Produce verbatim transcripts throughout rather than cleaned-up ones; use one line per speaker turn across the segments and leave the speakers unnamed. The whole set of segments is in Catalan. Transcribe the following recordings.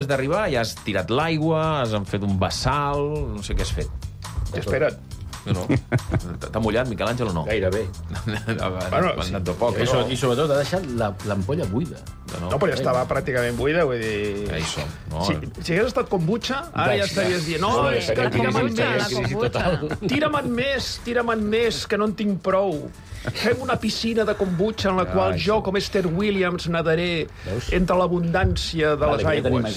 d'arribar ja has tirat l'aigua, has fet un vessal, no sé què has fet.
Espera't.
No, t'ha mullat, Miquel Àngel, o no?
Gairebé.
Bueno,
sí. De poc,
I, so, I sobretot ha deixat l'ampolla buida.
No, però ja estava pràcticament buida, vull dir...
Ja hi som. No?
Si, si hagués estat kombucha, ara ja estaries dient no,
Sí,
és que
la
tira'n
kombucha, la
més,
kombucha.
tira'n més, tira'n més, que no en tinc prou. Fem una piscina de kombucha en la qual
Ai,
jo,
sí.
com Esther Williams, nadaré
Veus?
entre l'abundància de les
Vale,
aigües.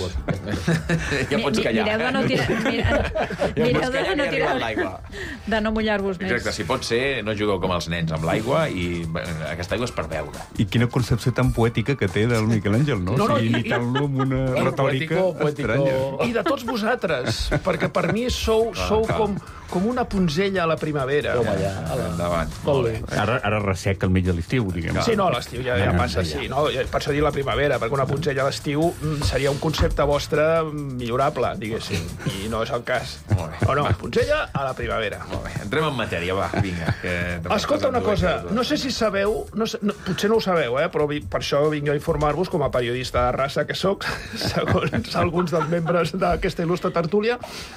Ja pots callar.
Mireu de no tirar... Mira,
Ja
mireu
pots
de
callar
no
que ha arribat
tirar...
l'aigua.
De no mullar-vos més.
Exacte, si pot ser, no jugueu com els nens amb l'aigua i bé, aquesta aigua és per beure.
I quina concepció tan poètica que té del Miquel Àngel, no?
No, no,
o sigui,
i-
imitant-lo amb una
Bueno,
retòrica
poètico, poètico.
estranya.
I de tots vosaltres, perquè per mi sou, sou com, com una punzella a la primavera.
Toma ja. Ala.
Endavant.
Molt bé.
Ara, ara ressec al mig de l'estiu, diguem.
Sí, no, a l'estiu ja, ja passa així, no? Ja passa a dir la primavera, perquè una punzella a l'estiu mm, seria un concepte vostre millorable, diguéssim, i no és el cas.
Molt bé.
O no,
Va.
punzella a la primavera.
Molt bé, entrem en matèria, va, vinga. Que
Escolta una cosa, no sé si sabeu, no sé, no, potser no ho sabeu, eh, però vi, per això vinc jo a informar-vos com a periodista de raça que sóc, segons alguns dels membres d'aquesta il·lustre tertúlia.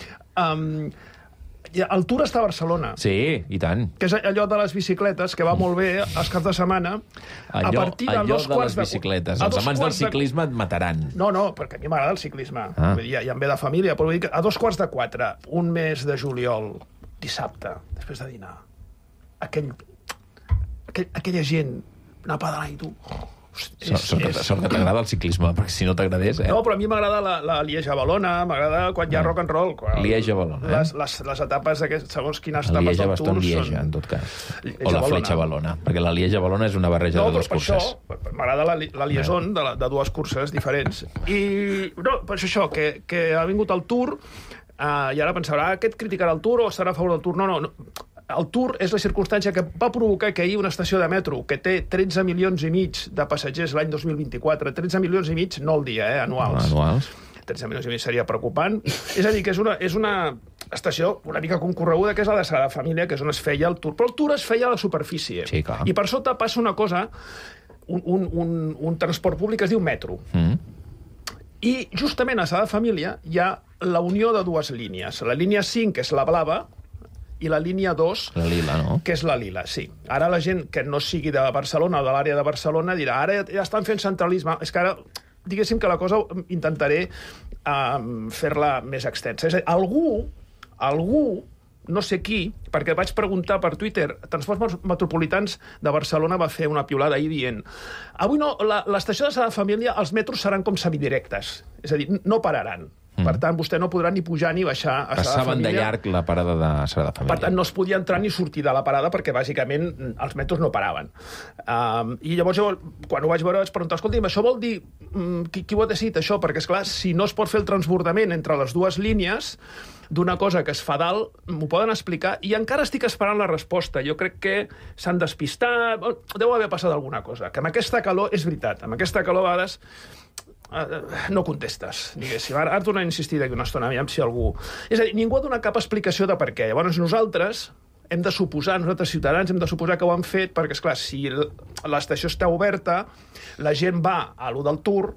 Um, el Tour està a Barcelona,
Sí, i tant.
que és allò de les bicicletes, que va molt bé els caps de setmana.
Allò,
a partir de
allò
dos
de
quarts
les bicicletes.
a
Els
dos
amants del
quarts de-
ciclisme et mataran.
No, no, perquè a mi m'agrada el ciclisme.
Ah.
Vull dir, ja, ja em ve de família, però vull dir que a dos quarts de quatre, un mes de juliol, dissabte, després de dinar, aquell, aquell, aquella gent anar pedalant i tu... Hosti,
Sort, sort, que- sort que t'agrada el ciclisme, perquè si no t'agradés, eh?
No, però a mi m'agrada la, la Lieja-Valona, m'agrada quan hi ha rock and roll. Quan
Lieja-Valona, eh?
Les, les, les etapes, aquest, segons quines
El
etapes
Lieja
del
Baston
Tour
Lieja,
són...
en tot cas. O la
Lieja-Valona.
Fletxa-Valona, perquè la Lieja-Valona és una barreja
No,
de
però
dues
per
curses.
això m'agrada la, li- la liaison de, la, de dues curses diferents. I no, per això, que, que ha vingut el Tour, uh, i ara pensarà, ah, aquest criticarà el Tour o estarà a favor del Tour? No, no, no. El Tour és la circumstància que va provocar que ahir una estació de metro, que té tretze milions i mig de passatgers l'any dos mil vint-i-quatre, tretze milions i mig, no al dia, eh, anuals.
Anuals.
tretze milions i mig seria preocupant. És a dir, que és una, és una estació una mica concorreguda, que és la de Sagrada Família, que és on es feia el Tour. Però el Tour es feia a la superfície.
Sí, clar.
I per sota passa una cosa, un, un, un, un transport públic que es diu metro.
Mm.
I justament a Sagrada Família hi ha la unió de dues línies. La línia cinc, que és la blava, i la línia dos,
La lila, no?
que és la lila, sí. Ara la gent que no sigui de Barcelona o de l'àrea de Barcelona dirà, ara ja estan fent centralisme. És que ara, diguéssim que la cosa intentaré um, fer-la més extensa. És a dir, algú, algú, no sé qui, perquè vaig preguntar per Twitter, Transports Metropolitans de Barcelona va fer una piulada ahir dient avui no, la- l'estació de Sagrada Família, els metros seran com semidirectes. És a dir, no pararan. Per tant, vostè no podrà ni pujar ni baixar a Sagrada
Passaven de
Família.
llarg la parada de Sagrada Família.
Per tant, no es podia entrar ni sortir de la parada perquè, bàsicament, els metros no paraven. Um, I llavors, jo, quan ho vaig veure, vaig preguntar, escolti'm, això vol dir... Um, qui, qui ho ha decidit, això? Perquè, esclar, si no es pot fer el transbordament entre les dues línies d'una cosa que es fa dalt, m'ho poden explicar, i encara estic esperant la resposta. Jo crec que s'han despistat, deu haver passat alguna cosa. Que amb aquesta calor, és veritat, amb aquesta calor, a vegades... Uh, no contestes, diguéssim. Ara, ara tornem a insistir d'aquí una estona, aviam si algú... És a dir, ningú ha donat cap explicació de per què. Llavors nosaltres hem de suposar, nosaltres ciutadans hem de suposar que ho han fet perquè, esclar, si l'estació està oberta, la gent va a lo del Tour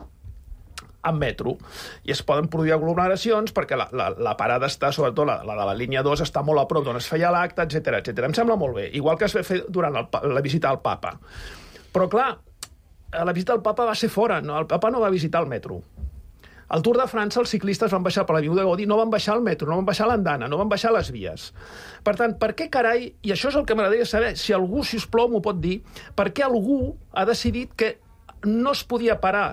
amb metro, i es poden produir aglomeracions perquè la, la, la parada està, sobretot la, la de la línia dos, està molt a prop d'on es feia l'acte, etcètera, etcètera. Em sembla molt bé, igual que es va fer durant el, la visita al papa. Però, clar, la visita al papa va ser fora, no? El papa no va visitar el metro. Al Tour de França els ciclistes van baixar per l'Avinguda Gaudí, no van baixar al metro, no van baixar a l'andana, no van baixar a les vies. Per tant, per què carai, i això és el que m'agradaria saber, si algú, si us plou, m'ho pot dir, per què algú ha decidit que no es podia parar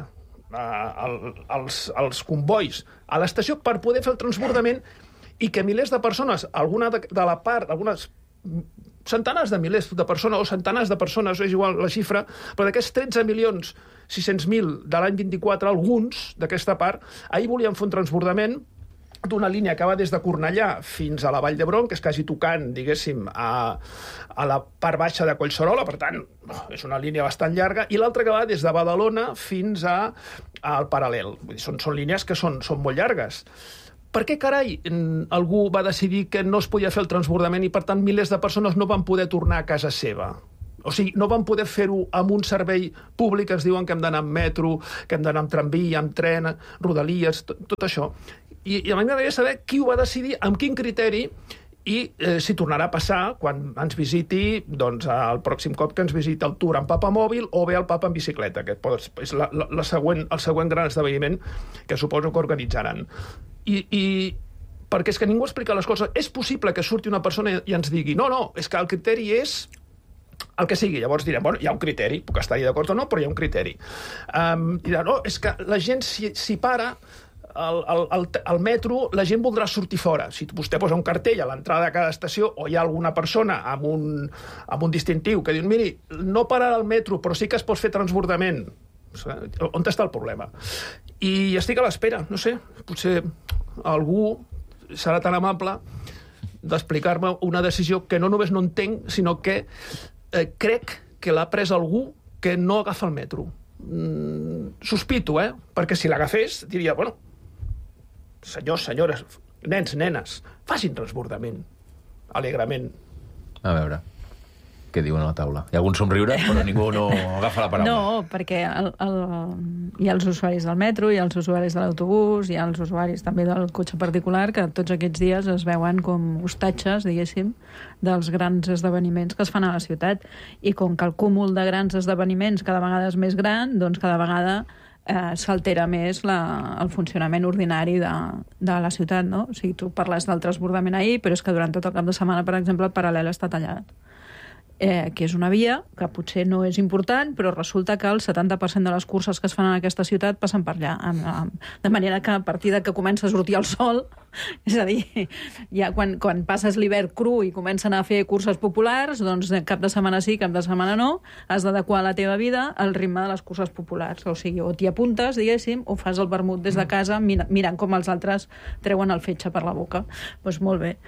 uh, el, els, els convois a l'estació per poder fer el transbordament i que milers de persones, alguna de, de la part, algunes centenars de milers de persones, o centenars de persones, és igual la xifra, però d'aquests tretze milions sis-cents mil de l'any vint-i-quatre, alguns d'aquesta part, ahir volien fer un transbordament d'una línia que va des de Cornellà fins a la Vall d'Hebron, que és quasi tocant, diguéssim, a, a la part baixa de Collserola, per tant, és una línia bastant llarga, i l'altra que va des de Badalona fins a, al Paral·lel. Vull dir, són, són línies que són, són molt llargues. Per què, carai, algú va decidir que no es podia fer el transbordament i, per tant, milers de persones no van poder tornar a casa seva? O sigui, no van poder fer-ho amb un servei públic, es diuen que hem d'anar amb metro, que hem d'anar amb tramvia, amb tren, rodalies, tot, tot això. I, i a mi m'agradaria saber qui ho va decidir, amb quin criteri, i eh, si tornarà a passar quan ens visiti, doncs, el pròxim cop que ens visiti el Tour en papamòbil o bé el Papa en bicicleta, que és la, la, la següent, el següent gran esdeveniment que suposo que organitzaran. I, i perquè és que ningú explica les coses. És possible que surti una persona i ens digui no, no, és que el criteri és el que sigui. Llavors direm, bueno, hi ha un criteri, puc estar-hi d'acord o no, però hi ha un criteri. Um, dirà, no, és que la gent si, si para al, al, al, al metro, la gent voldrà sortir fora. Si vostè posa un cartell a l'entrada de cada estació o hi ha alguna persona amb un, amb un distintiu que diu, miri, no pararà al metro, però sí que es pot fer transbordament. On està el problema? I estic a l'espera, no sé, potser algú serà tan amable d'explicar-me una decisió que no només no entenc, sinó que eh, crec que l'ha pres algú que no agafa el metro. Mm, sospito, eh? Perquè si l'agafés, diria, bueno, senyors, senyores, nens, nenes, facin transbordament, alegrement.
A veure, què diuen a la taula? Hi ha algun somriure, però ningú no agafa la paraula.
No, perquè el, el, hi ha els usuaris del metro, hi ha els usuaris de l'autobús, hi ha els usuaris també del cotxe particular, que tots aquests dies es veuen com hostatges, diguéssim, dels grans esdeveniments que es fan a la ciutat. I com que el cúmul de grans esdeveniments cada vegada és més gran, doncs cada vegada eh, s'altera més la, el funcionament ordinari de, de la ciutat, no? O sigui, tu parles del transbordament ahir, però és que durant tot el cap de setmana, per exemple, el paral·lel està tallat. Eh, que és una via que potser no és important, però resulta que el setanta per cent de les curses que es fan en aquesta ciutat passen per allà. Amb, amb, de manera que a partir de que comença a sortir el sol, és a dir, ja quan, quan passes l'hivern cru i comencen a fer curses populars, doncs cap de setmana sí, cap de setmana no, has d'adequar la teva vida al ritme de les curses populars. O sigui, o t'hi apuntes, diguéssim, o fas el vermut des de casa mira, mirant com els altres treuen el fetge per la boca. Doncs pues molt bé.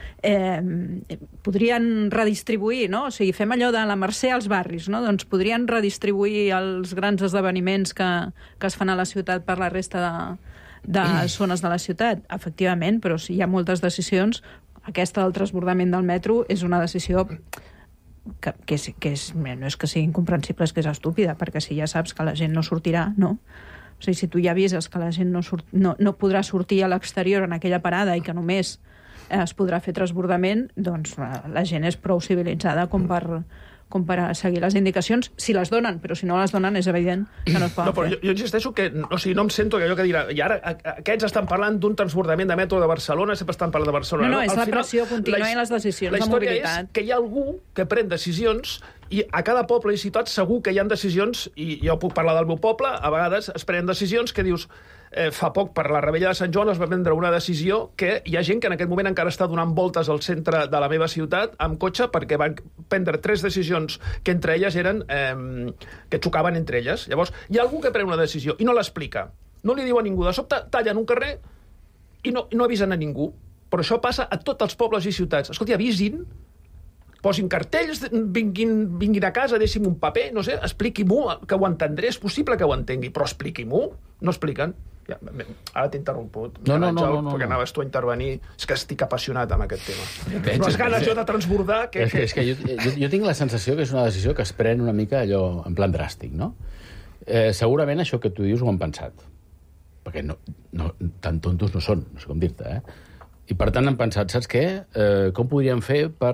Eh, podrien redistribuir, no? O sigui, fem allò de la Mercè als barris, no? Doncs podrien redistribuir els grans esdeveniments que, que es fan a la ciutat per la resta de, de zones de la ciutat. Efectivament, però si hi ha moltes decisions, aquesta del transbordament del metro és una decisió que, que, és, que és, no és que sigui incomprensible, és que és estúpida, perquè si ja saps que la gent no sortirà, no? O sigui, si tu ja avises que la gent no, surt, no, no podrà sortir a l'exterior en aquella parada i que només es podrà fer transbordament, doncs la gent és prou civilitzada com per, com per seguir les indicacions, si les donen, però si no les donen és evident que no es poden
no, però
fer.
Jo, jo insisteixo que o sigui, no em sento que allò que dirà i ara aquests estan parlant d'un transbordament de metro de Barcelona, sempre estan parlant de Barcelona.
No, no, és
Al
la
final,
pressió contínua
la,
i les decisions
de
mobilitat.
La història és que hi ha algú que pren decisions i a cada poble i ciutat segur que hi ha decisions, i jo puc parlar del meu poble, a vegades es prenen decisions que dius eh, fa poc per la Rebella de Sant Joan es va prendre una decisió que hi ha gent que en aquest moment encara està donant voltes al centre de la meva ciutat amb cotxe perquè van prendre tres decisions que entre elles eren eh, que xocaven entre elles. Llavors, hi ha algú que pren una decisió i no l'explica. No li diu a ningú. De sobte tallen un carrer i no, no avisen a ningú. Però això passa a tots els pobles i ciutats. Escolti, avisin, posin cartells, vinguin, vinguin a casa, deixi'm un paper, no sé, expliqui-m'ho, que ho entendré, és possible que ho entengui, però expliqui-m'ho. No expliquen. Ja, ara t'he interromput.
No, no, no, no, no,
perquè
no.
anaves tu a intervenir. És que estic apassionat amb aquest tema.
Veig,
Les ganes jo de transbordar... Que,
És que, és que jo, jo, jo tinc la sensació que és una decisió que es pren una mica allò en plan dràstic, no? Eh, segurament això que tu dius ho han pensat. Perquè no, no, tan tontos no són, no sé com dir-te, eh? I per tant han pensat, saps què? Eh, com podríem fer per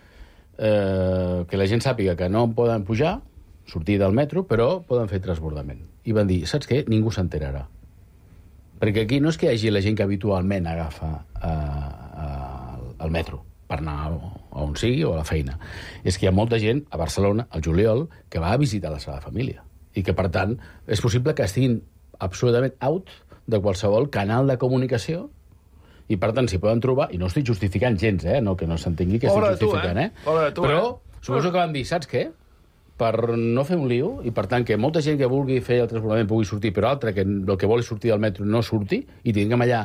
eh, que la gent sàpiga que no poden pujar, sortir del metro, però poden fer transbordament. I van dir, saps què? Ningú s'enterarà. Perquè aquí no és que hi hagi la gent que habitualment agafa eh, eh, el metro per anar a on sigui o a la feina. És que hi ha molta gent a Barcelona, al juliol, que va a visitar la seva família. I que, per tant, és possible que estiguin absolutament out de qualsevol canal de comunicació i, per tant, s'hi poden trobar, i no estic justificant gens, eh? No, que no s'entengui que
Pobre
estic
tu,
justificant,
eh?
eh?
Pobre tu,
Però
eh?
suposo que van dir, saps què? Per no fer un lío, i per tant que molta gent que vulgui fer el transbordament pugui sortir, però altra que el que vol sortir del metro no surti, i tinguem allà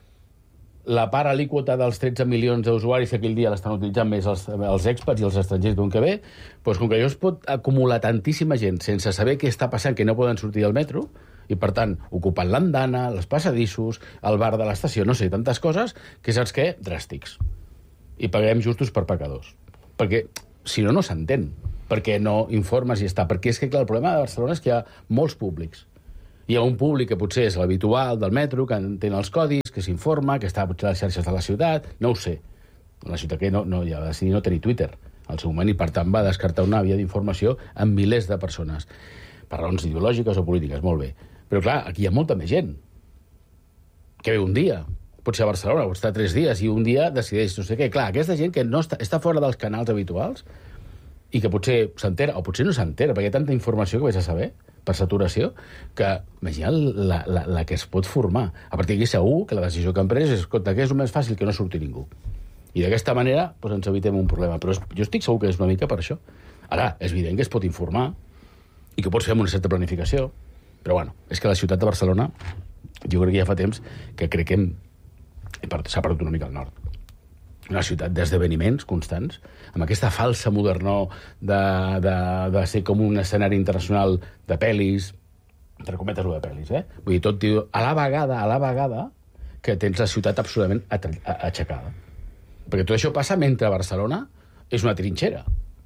la part alíquota dels tretze milions d'usuaris que aquell dia l'estan utilitzant més els, els expats i els estrangers d'on que ve, doncs com que allò es pot acumular tantíssima gent sense saber què està passant, que no poden sortir del metro, i per tant ocupant l'andana, els passadissos, el bar de l'estació, no sé, tantes coses, que saps què? Dràstics. I paguem justos per pecadors. Perquè, si no, no s'entén. perquè no informes i està. Perquè és que, clar, el problema de Barcelona és que hi ha molts públics. Hi ha un públic que potser és l'habitual del metro, que entén els codis, que s'informa, que està potser a les xarxes de la ciutat, no ho sé. La ciutat que no, no, ja va decidir no tenir Twitter al seu moment i, per tant, va descartar una via d'informació amb milers de persones. Per raons ideològiques o polítiques, molt bé. Però, clar, aquí hi ha molta més gent que ve un dia. Pot ser a Barcelona, pot estar tres dies, i un dia decideix no sé què. Clar, aquesta gent que no està, està fora dels canals habituals i que potser s'entera, o potser no s'entera, perquè hi ha tanta informació que vés a saber, per saturació, que imagina la, la, la que es pot formar. A partir d'aquí segur que la decisió que han pres és, escolta, que és el més fàcil que no surti ningú. I d'aquesta manera doncs, ens evitem un problema. Però jo estic segur que és una mica per això. Ara, és evident que es pot informar i que pots fer amb una certa planificació, però bueno, és que la ciutat de Barcelona, jo crec que ja fa temps que crec que hem... s'ha perdut una mica al nord. Una ciutat d'esdeveniments constants, amb aquesta falsa modernor de, de, de ser com un escenari internacional de pel·lis, entre cometes o de pel·lis, eh? Vull dir, tot diu, a la vegada, a la vegada, que tens la ciutat absolutament aixecada. Perquè tot això passa mentre Barcelona és una trinxera.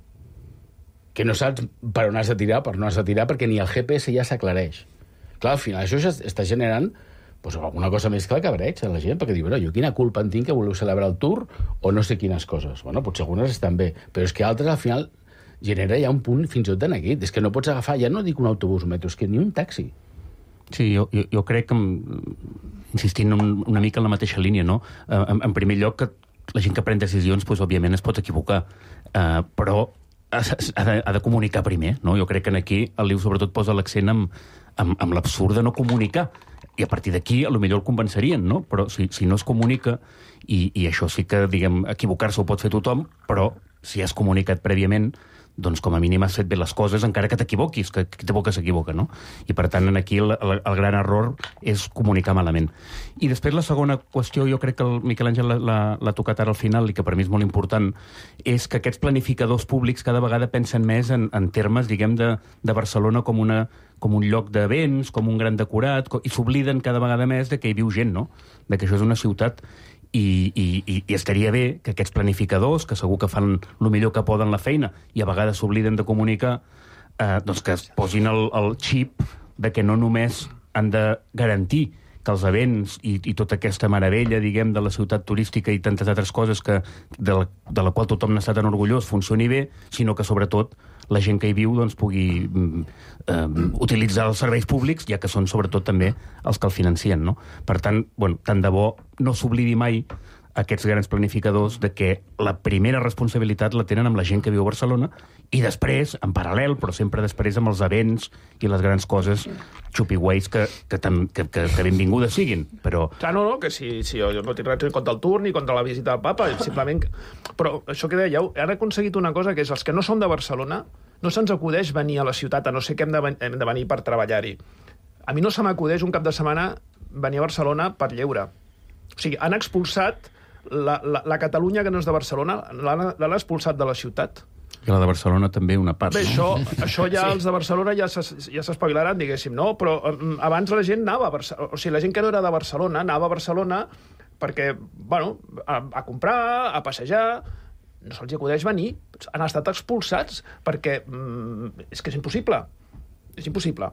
Que no saps per on has de tirar, per on has de tirar, perquè ni el G P S ja s'aclareix. Clar, al final això ja està generant pues, alguna cosa més que el cabreig a la gent, perquè diu, bueno, jo quina culpa en tinc que voleu celebrar el Tour o no sé quines coses. Bueno, potser algunes estan bé, però és que altres al final genera ja un punt fins i tot de neguit. És que no pots agafar, ja no dic un autobús o metro, és que ni un taxi.
Sí, jo, jo, jo crec que, insistint una mica en la mateixa línia, no? En, en primer lloc, que la gent que pren decisions, pues, òbviament, es pot equivocar, uh, però ha, ha, de, ha de comunicar primer, no? Jo crec que aquí el Liu sobretot posa l'accent amb, amb, amb l'absurd de no comunicar. I a partir d'aquí, a lo millor el convencerien, no? Però si, si no es comunica, i, i això sí que, diguem, equivocar-se ho pot fer tothom, però si has comunicat prèviament, doncs com a mínim has fet bé les coses, encara que t'equivoquis, que qui t'equivoca s'equivoca, no? I per tant, aquí el, el, el gran error és comunicar malament. I després la segona qüestió, jo crec que el Miquel Àngel l'ha tocat ara al final, i que per mi és molt important, és que aquests planificadors públics cada vegada pensen més en, en termes, diguem, de, de Barcelona com una com un lloc d'events, com un gran decorat, i s'obliden cada vegada més de que hi viu gent, no? De que això és una ciutat. I, i, i estaria bé que aquests planificadors, que segur que fan el millor que poden la feina i a vegades s'obliden de comunicar, eh, doncs que es posin el, el xip de que no només han de garantir que els events i, i tota aquesta meravella, diguem, de la ciutat turística i tantes altres coses que, de, la, de la qual tothom n'està tan orgullós funcioni bé, sinó que sobretot la gent que hi viu doncs, pugui eh, utilitzar els serveis públics, ja que són sobretot també els que el financien, no? Per tant, bueno, tant de bo no s'oblidi mai aquests grans planificadors de que la primera responsabilitat la tenen amb la gent que viu a Barcelona i després, en paral·lel, però sempre després amb els events i les grans coses xupi-guais que, que, que, que, que benvingudes siguin, però...
Clar, no, no, que si, si jo no tinc res contra el Tour ni contra la visita del papa, simplement... Però això que dèieu, han aconseguit una cosa, que és els que no som de Barcelona, no se'ns acudeix venir a la ciutat, a no ser que hem de, ven hem de venir per treballar-hi. A mi no se m'acudeix un cap de setmana venir a Barcelona per lleure. O sigui, han expulsat la, la, la Catalunya que no és de Barcelona, l'han expulsat de la ciutat.
I la de Barcelona també una part.
Bé,
no?
això, això ja sí. Els de Barcelona ja s'espavilaran, ja diguéssim, no? Però um, abans la gent anava a Barcelona, o sigui, la gent que no era de Barcelona anava a Barcelona perquè, bueno, a, a comprar, a passejar, no se'ls acudeix venir, han estat expulsats perquè um, és que és impossible, és impossible.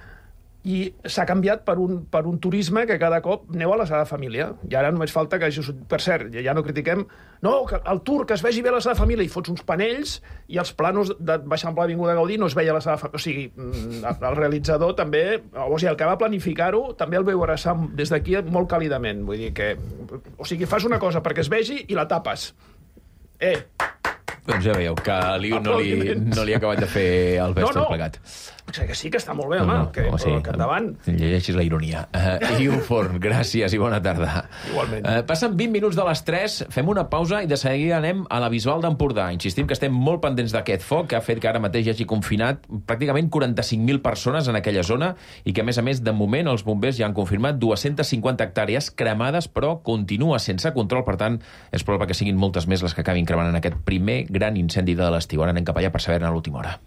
I s'ha canviat per un, per un turisme que cada cop aneu a la Sagrada Família. I ara només falta que... Per cert, ja no critiquem... No, que el Tour, que es vegi bé a la Sagrada Família, i fots uns panells i els planos de baixant per l'Avinguda Gaudí no es veia a la Sagrada Família. O sigui, el realitzador també... O sigui, el que va planificar-ho també el veu abraçar des d'aquí molt càlidament. Vull dir que... O sigui, fas una cosa perquè es vegi i la tapes. Eh...
Doncs ja veieu que a Liu no li, no li ha acabat de fer el best
no, no.
plegat.
Que sí, que està molt bé, home, no, no, que, home, sí, que endavant.
Llegeixis la ironia. Uh, Liu Forn, gràcies i bona tarda.
Igualment.
Uh, passen vint minuts de les tres, fem una pausa i de seguida anem a la Bisbal d'Empordà. Insistim que estem molt pendents d'aquest foc, que ha fet que ara mateix hi hagi confinat pràcticament quaranta-cinc mil persones en aquella zona i que, a més a més, de moment els bombers ja han confirmat dues-centes cinquanta hectàrees cremades, però continua sense control. Per tant, és probable que siguin moltes més les que acabin cremant en aquest primer gran incendi de l'estiu. Ara anem cap allà per saber-ne a l'última hora.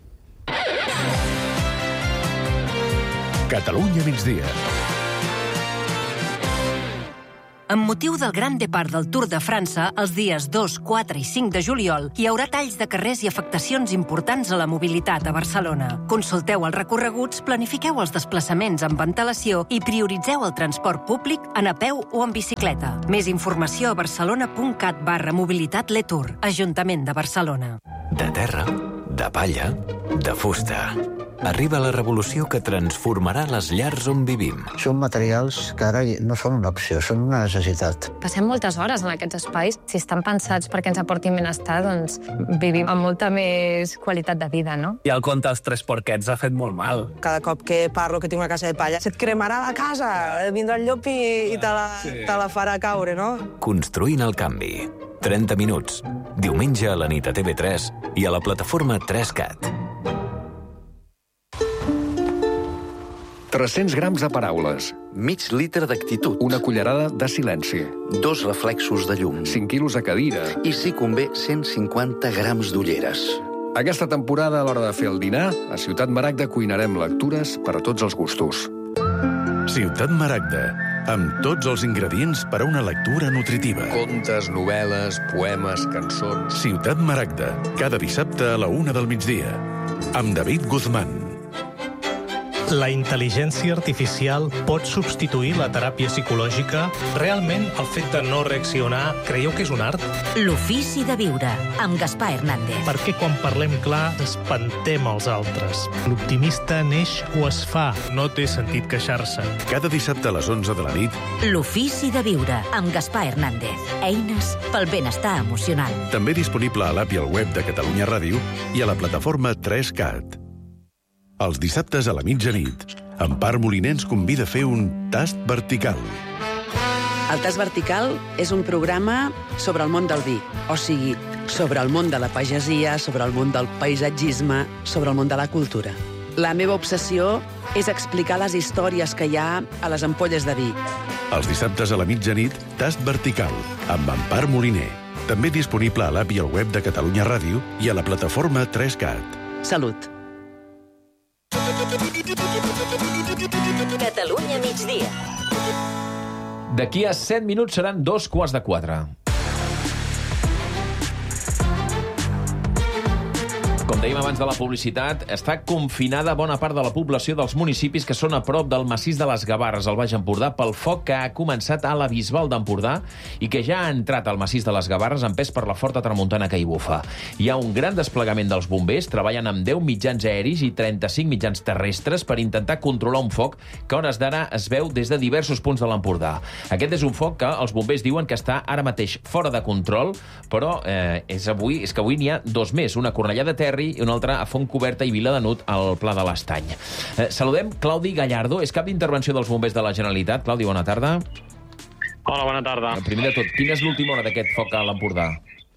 Catalunya migdia. Amb motiu del Gran Depart del Tour de França, els dies dos, quatre i cinc de juliol, hi haurà talls de carrers i afectacions importants a la mobilitat a Barcelona. Consulteu els recorreguts, planifiqueu els desplaçaments amb antelació i prioritzeu el transport públic en a peu o en bicicleta. Més informació a barcelona.cat barra mobilitat Letour, Ajuntament de Barcelona.
De terra, de palla, de fusta. Arriba la revolució que transformarà les llars on vivim.
Són materials que ara no són una opció, són una necessitat.
Passem moltes hores en aquests espais. Si estan pensats perquè ens aportin benestar, doncs vivim amb molta més qualitat de vida, no?
I el conte dels tres porquets ha fet molt mal.
Cada cop que parlo que tinc una casa de palla, se't cremarà la casa, vindrà el llop i, i te, la, sí. te la farà caure, no?
Construint el canvi. trenta minuts. Diumenge a la nit a T V tres i a la plataforma tres cat.
tres-cents grams de paraules.
Mig litre d'actitud.
Una cullerada de silenci.
Dos reflexos de llum.
cinc quilos de cadira.
I, si convé, cent cinquanta grams d'ulleres.
Aquesta temporada, a l'hora de fer el dinar, a Ciutat Maragda cuinarem lectures per a tots els gustos.
Ciutat Maragda, amb tots els ingredients per a una lectura nutritiva.
Contes, novel·les, poemes, cançons...
Ciutat Maragda, cada dissabte a la una del migdia. Amb David Guzmán.
La intel·ligència artificial pot substituir la teràpia psicològica? Realment, el fet de no reaccionar, creieu que és un art?
L'ofici de viure, amb Gaspar Hernández.
Per què quan parlem clar espantem els altres? L'optimista neix o es fa, no té sentit queixar-se.
Cada dissabte a les onze de la nit...
L'ofici de viure, amb Gaspar Hernández. Eines pel benestar emocional.
També disponible a l'app i al web de Catalunya Ràdio i a la plataforma tres cat. Els dissabtes a la mitjanit, Empar Moliner ens convida a fer un tast vertical.
El Tast Vertical és un programa sobre el món del vi, o sigui, sobre el món de la pagesia, sobre el món del paisatgisme, sobre el món de la cultura. La meva obsessió és explicar les històries que hi ha a les ampolles de vi.
Els dissabtes a la mitjanit, Tast Vertical, amb Empar Moliner. També disponible a l'app i al web de Catalunya Ràdio i a la plataforma tres cat.
Salut.
Catalunya migdia.
D'aquí a set minuts seran dos quarts de quatre. Com dèiem abans de la publicitat, està confinada bona part de la població dels municipis que són a prop del massís de les Gavarres, al Baix Empordà, pel foc que ha començat a la Bisbal d'Empordà i que ja ha entrat al massís de les Gavarres empès per la forta tramuntana que hi bufa. Hi ha un gran desplegament dels bombers, treballen amb deu mitjans aeris i trenta-cinc mitjans terrestres per intentar controlar un foc que a hores d'ara es veu des de diversos punts de l'Empordà. Aquest és un foc que els bombers diuen que està ara mateix fora de control, però eh, és, avui, és que avui n'hi ha dos més, una a Cornellà de Terri i una altra a Fontcoberta i Viladenut al Pla de l'Estany. Eh, saludem Claudi Gallardo, és cap d'intervenció dels bombers de la Generalitat. Claudi, bona tarda.
Hola, bona tarda.
Primer de tot, quina és l'última hora d'aquest foc a l'Empordà?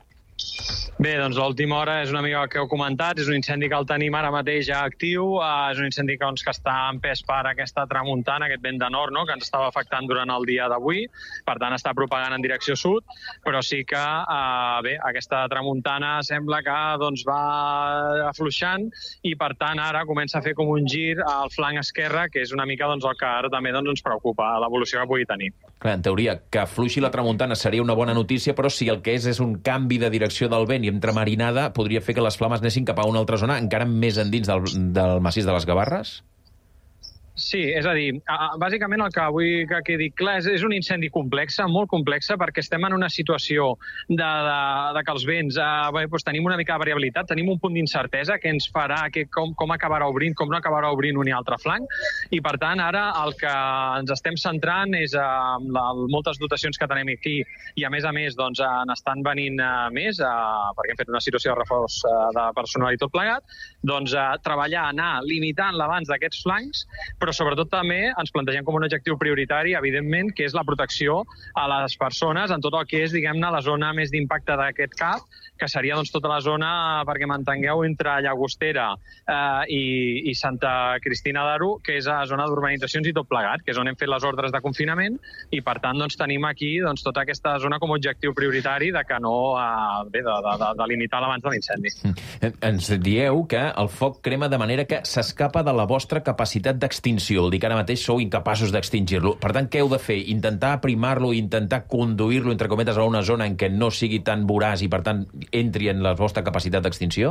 Bé, doncs l'última hora és una mica el que heu comentat, és un incendi que el tenim ara mateix ja actiu, uh, és un incendi que, doncs, que està empès per aquesta tramuntana, aquest vent de nord, no?, que ens estava afectant durant el dia d'avui, per tant està propagant en direcció sud, però sí que, uh, bé, aquesta tramuntana sembla que, doncs, va afluixant i, per tant, ara comença a fer com un gir al flanc esquerre, que és una mica, doncs, el que ara també, doncs, ens preocupa, l'evolució que pugui tenir.
Clar, en teoria, que afluixi la tramuntana seria una bona notícia, però si el que és és un canvi de direcció del vent i entremarinada, podria fer que les flames anessin cap a una altra zona, encara més endins del, del massís de les Gavarres?
Sí, és a dir, bàsicament el que vull que quedi clar és, és un incendi complex, molt complex, perquè estem en una situació de, de, de que els vents eh, bé, doncs tenim una mica de variabilitat, tenim un punt d'incertesa que ens farà que com, com acabarà obrint, com no acabarà obrint un i altre flanc, i per tant ara el que ens estem centrant és en eh, moltes dotacions que tenim aquí i a més a més doncs, eh, n'estan venint eh, més, eh, perquè hem fet una situació de reforç eh, de personal i tot plegat, doncs eh, treballar, anar limitant l'abans d'aquests flancs, però però sobretot també ens plantegem com un objectiu prioritari, evidentment, que és la protecció a les persones en tot el que és, diguem-ne, la zona més d'impacte d'aquest cap, que seria doncs, tota la zona, perquè m'entengueu, entre Llagostera eh, i, i Santa Cristina d'Aro, que és la zona d'urbanitzacions i tot plegat, que és on hem fet les ordres de confinament, i per tant doncs, tenim aquí doncs, tota aquesta zona com a objectiu prioritari de que no, eh, bé, de, de, de, de limitar l'abans de l'incendi.
Ens dieu que el foc crema de manera que s'escapa de la vostra capacitat d'extinció. d'extinció, vol dir que ara mateix sou incapaços d'extingir-lo. Per tant, què heu de fer? Intentar aprimar-lo, intentar conduir-lo, entre cometes, a una zona en què no sigui tan voraç i, per tant, entri en la vostra capacitat d'extinció?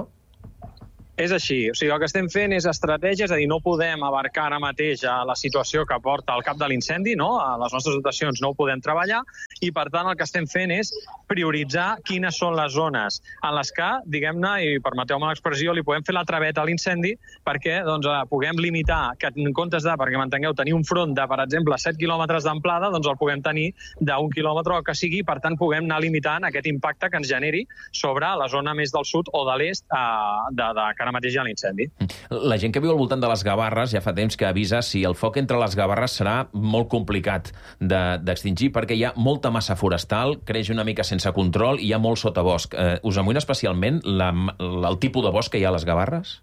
És així. O sigui, el que estem fent és estratègia, és a dir, no podem abarcar ara mateix a la situació que porta al cap de l'incendi, no? A les nostres dotacions no ho podem treballar, i per tant el que estem fent és prioritzar quines són les zones en les que, diguem-ne, i permeteu-me l'expressió, li podem fer la traveta a l'incendi perquè doncs, puguem limitar, que en comptes de, perquè m'entengueu, tenir un front de, per exemple, set quilòmetres d'amplada, doncs el puguem tenir d'un quilòmetre o que sigui, per tant puguem anar limitant aquest impacte que ens generi sobre la zona més del sud o de l'est eh, de, de ara mateix hi ha l'incendi.
La gent que viu al voltant de les Gavarres ja fa temps que avisa si el foc entre les Gavarres serà molt complicat d'extingir, de, perquè hi ha molta massa forestal, creix una mica sense control i hi ha molt sotabosc. Eh, us amoïna especialment la, la, el tipus de bosc que hi ha a les Gavarres?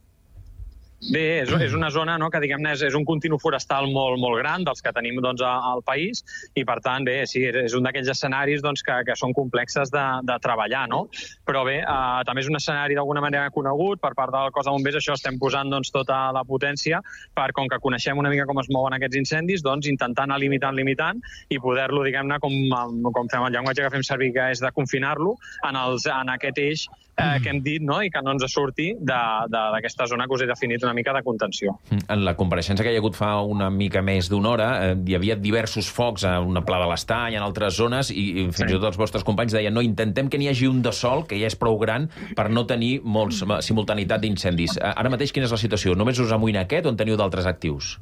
Bé, és, és una zona no, que diguem-ne és, és un continu forestal molt, molt gran dels que tenim doncs, al país i, per tant, bé, sí, és un d'aquells escenaris doncs, que, que són complexes de, de treballar, no? Però bé, eh, també és un escenari d'alguna manera conegut per part del cos de bombers, això estem posant doncs, tota la potència per, com que coneixem una mica com es mouen aquests incendis, doncs intentar anar limitant, limitant i poder-lo, diguem-ne, com, com fem el llenguatge que fem servir, que és de confinar-lo en, els, en aquest eix eh, que hem dit, no? I que no ens surti d'aquesta zona que us he definit una mica de contenció.
En la compareixença que hi ha hagut fa una mica més d'una hora, eh, hi havia diversos focs a una pla de l'Estany, en altres zones, i, i fins i tot els vostres companys deien no, intentem que n'hi hagi un de sol, que ja és prou gran, per no tenir molts simultanitat d'incendis. Ara mateix quina és la situació? Només us amoïna aquest o en teniu d'altres actius?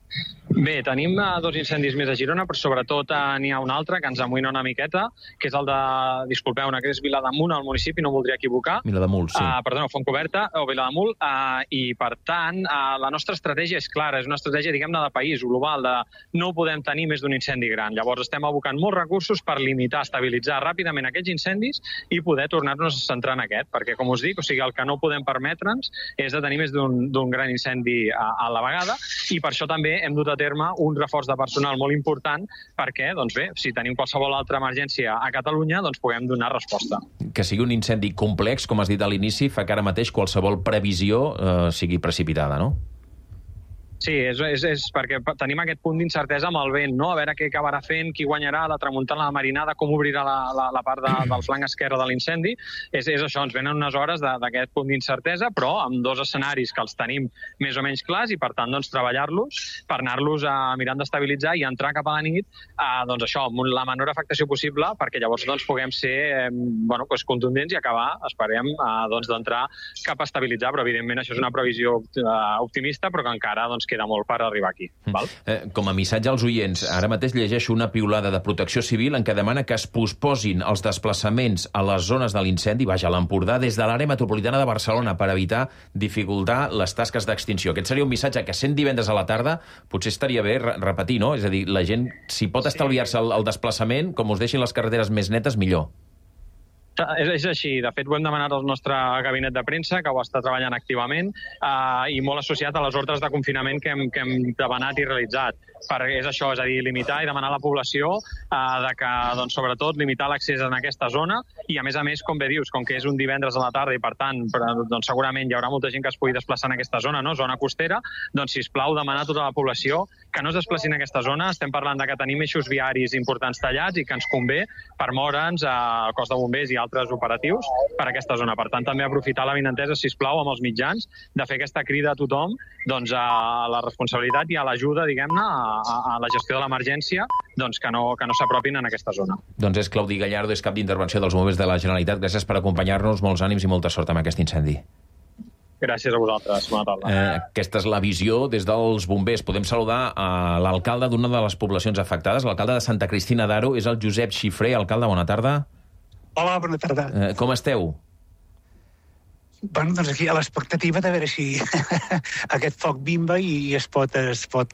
Bé, tenim uh, dos incendis més a Girona, però sobretot uh, n'hi ha un altre que ens amoïna una miqueta, que és el de, disculpeu, que és Vilademunt, al municipi, no voldria equivocar.
Vilademunt, sí. Uh,
perdona, Fontcoberta, o Vilademunt, uh, i per tant, uh, la nostra estratègia és clara, és una estratègia, diguem-ne, de país, global, de no podem tenir més d'un incendi gran. Llavors estem abocant molts recursos per limitar, estabilitzar ràpidament aquests incendis i poder tornar-nos a centrar en aquest, perquè, com us dic, o sigui, el que no podem permetre'ns és de tenir més d'un gran incendi a, a la vegada, i per això també hem dut a terme un reforç de personal molt important perquè, doncs bé, si tenim qualsevol altra emergència a Catalunya, doncs puguem donar resposta.
Que sigui un incendi complex, com has dit a l'inici, fa que ara mateix qualsevol previsió eh, sigui precipitada, no?
Sí, és, és, és perquè tenim aquest punt d'incertesa amb el vent, no? A veure què acabarà fent, qui guanyarà, la tramuntana, la marinada, com obrirà la, la, la part de, del flanc esquerre de l'incendi. És, és això, ens venen unes hores d'aquest punt d'incertesa, però amb dos escenaris que els tenim més o menys clars i, per tant, doncs, treballar-los per anar-los mirant d'estabilitzar i entrar cap a la nit, eh, doncs això, amb la menor afectació possible, perquè llavors doncs, puguem ser eh, bueno, doncs, contundents i acabar, esperem, eh, doncs, d'entrar cap a estabilitzar, però evidentment això és una previsió eh, optimista, però que encara doncs, queda molt per arribar aquí. Val?
Eh, com a missatge als oients, ara mateix llegeixo una piulada de Protecció Civil en què demana que es posposin els desplaçaments a les zones de l'incendi, vaja, a l'Empordà, des de l'àrea metropolitana de Barcelona, per evitar dificultar les tasques d'extinció. Aquest seria un missatge que, sent divendres a la tarda, potser estaria bé repetir, no? És a dir, la gent, si pot estalviar-se el, el desplaçament, com us deixin les carreteres més netes, millor.
És, és així. De fet, ho hem demanat al nostre gabinet de premsa, que ho està treballant activament, eh, i molt associat a les ordres de confinament que hem, que hem demanat i realitzat. Per, és això, és a dir, limitar i demanar a la població eh, de que, doncs, sobretot, limitar l'accés en aquesta zona i, a més a més, com bé dius, com que és un divendres a la tarda i, per tant, doncs, segurament hi haurà molta gent que es pugui desplaçar en aquesta zona, no? Zona costera, doncs, sisplau, demanar a tota la població que no es desplacin en aquesta zona. Estem parlant de que tenim eixos viaris importants tallats i que ens convé per moure'ns al cos de bombers i altres operatius per aquesta zona. Per tant, també aprofitar la vinentesa, sisplau, amb els mitjans, de fer aquesta crida a tothom doncs, a la responsabilitat i a l'ajuda, diguem-ne, a, a la gestió de l'emergència, doncs, que no, que no s'apropin en aquesta zona.
Doncs és Claudi Gallardo, és cap d'intervenció dels bombers de la Generalitat. Gràcies per acompanyar-nos, molts ànims i molta sort amb aquest incendi.
Gràcies a vosaltres. Bona tarda.
Eh, aquesta és la visió des dels bombers. Podem saludar a l'alcalde d'una de les poblacions afectades. L'alcalde de Santa Cristina d'Aro és el Josep Xifré. Alcalde, bona tarda.
Hola, bona tarda.
Eh, com esteu?
Bueno, doncs aquí a l'expectativa de veure si aquest foc bimba i es pot, es pot,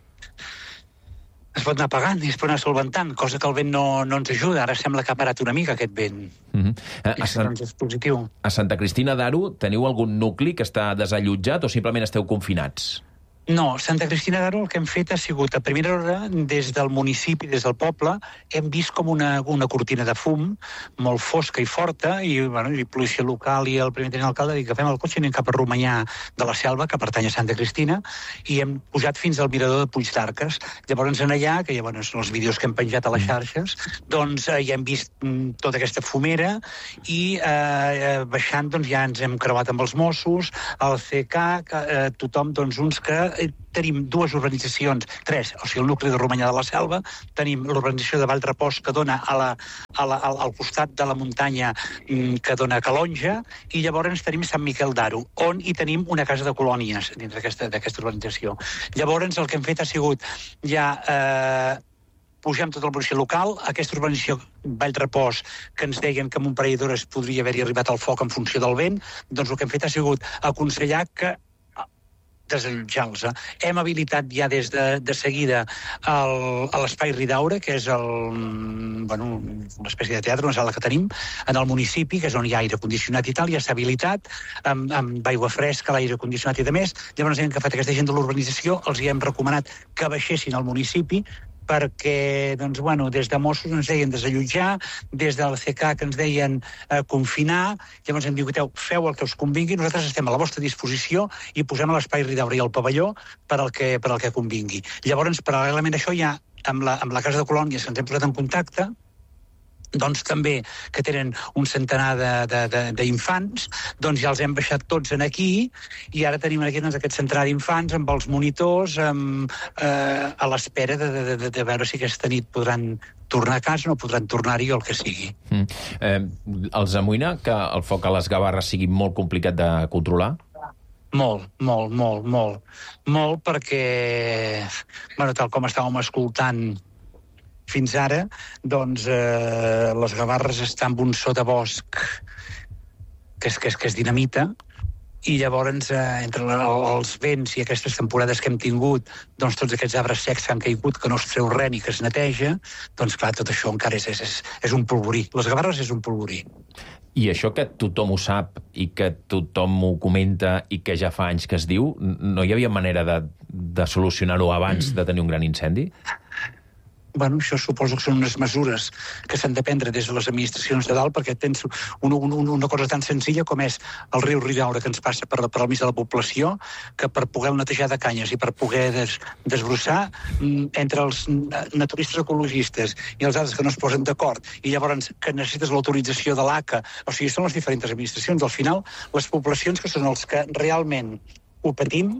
es pot anar apagant i es pot anar solventant, cosa que el vent no, no ens ajuda. Ara sembla que ha parat una mica aquest vent. Mm-hmm.
a, a, Sant...
doncs és positiu.
A Santa Cristina d'Aro teniu algun nucli que està desallotjat o simplement esteu confinats?
No, Santa Cristina d'Aro el que hem fet ha sigut, a primera hora, des del municipi, des del poble, hem vist com una, una cortina de fum molt fosca i forta, i, bueno, i policia local i el primer tenent alcalde dic, agafem el cotxe i anem cap a Romanyà de la Selva, que pertany a Santa Cristina, i hem pujat fins al mirador de Puig d'Arques. Llavors, en allà, que ja bueno, són els vídeos que hem penjat a les xarxes, doncs eh, ja hem vist mm, tota aquesta fumera i eh, baixant doncs, ja ens hem creuat amb els Mossos, el C K, que, eh, tothom, doncs, uns que tenim dues urbanitzacions, tres, o sigui, el nucli de Romanyà de la Selva, tenim l'urbanització de Vallrepòs, que dona a la, a la, al, al costat de la muntanya que dona a Calonja, i llavors tenim Sant Miquel d'Aro, on hi tenim una casa de colònies dins d'aquesta urbanització. Llavors el que hem fet ha sigut ja... Eh, pugem tota la policia local, aquesta urbanització Vallrepòs, que ens deien que amb un parell d'hores podria haver-hi arribat al foc en funció del vent, doncs el que hem fet ha sigut aconsellar que desallotjar-los. Hem habilitat ja des de, de seguida el, l'espai Ridaura, que és el, bueno, una espècie de teatre, una sala que tenim, en el municipi, que és on hi ha aire condicionat i tal, ja s'ha habilitat, amb, amb aigua fresca, l'aire condicionat i de més. Llavors hem agafat aquesta gent de l'urbanització, els hi hem recomanat que baixessin al municipi, perquè, doncs, bueno, des de Mossos ens deien desallotjar, des del C K que ens deien eh, confinar, llavors hem dit, feu el que us convingui, nosaltres estem a la vostra disposició i posem a l'espai Ridaura i al pavelló per al que, per al que convingui. Llavors, paral·lelament a això, ja amb la, amb la Casa de Colònies que ens hem posat en contacte, doncs també, que tenen un centenar d'infants, doncs ja els hem baixat tots en aquí, i ara tenim aquí doncs, aquest centenar d'infants amb els monitors, amb, eh, a l'espera de, de, de, de veure si aquesta nit podran tornar a casa, no podran tornar-hi o el que sigui.
Mm. Eh, els amoïna que el foc a les Gavarres sigui molt complicat de controlar?
Molt, molt, molt, molt. Molt perquè, bueno, tal com estàvem escoltant fins ara, doncs eh, les Gavarres estan en un sotabosc que és, que és, que és dinamita, i llavors, eh, entre la, els vents i aquestes temporades que hem tingut, doncs tots aquests arbres secs que han caigut, que no es treu res ni que es neteja, doncs clar, tot això encara és, és, és un polvorí. Les Gavarres és un polvorí.
I això que tothom ho sap i que tothom ho comenta i que ja fa anys que es diu, no hi havia manera de, de solucionar-ho abans de tenir un gran incendi?
Bueno, això suposo que són unes mesures que s'han de prendre des de les administracions de dalt, perquè tens una, una, una cosa tan senzilla com és el riu Ridaura, que ens passa per, per al mig de la població, que per poder netejar de canyes i per poder des, desbrossar, entre els naturistes ecologistes i els altres que no es posen d'acord, i llavors que necessites l'autorització de l'A C A, o sigui, són les diferents administracions. Al final, les poblacions que són els que realment ho patim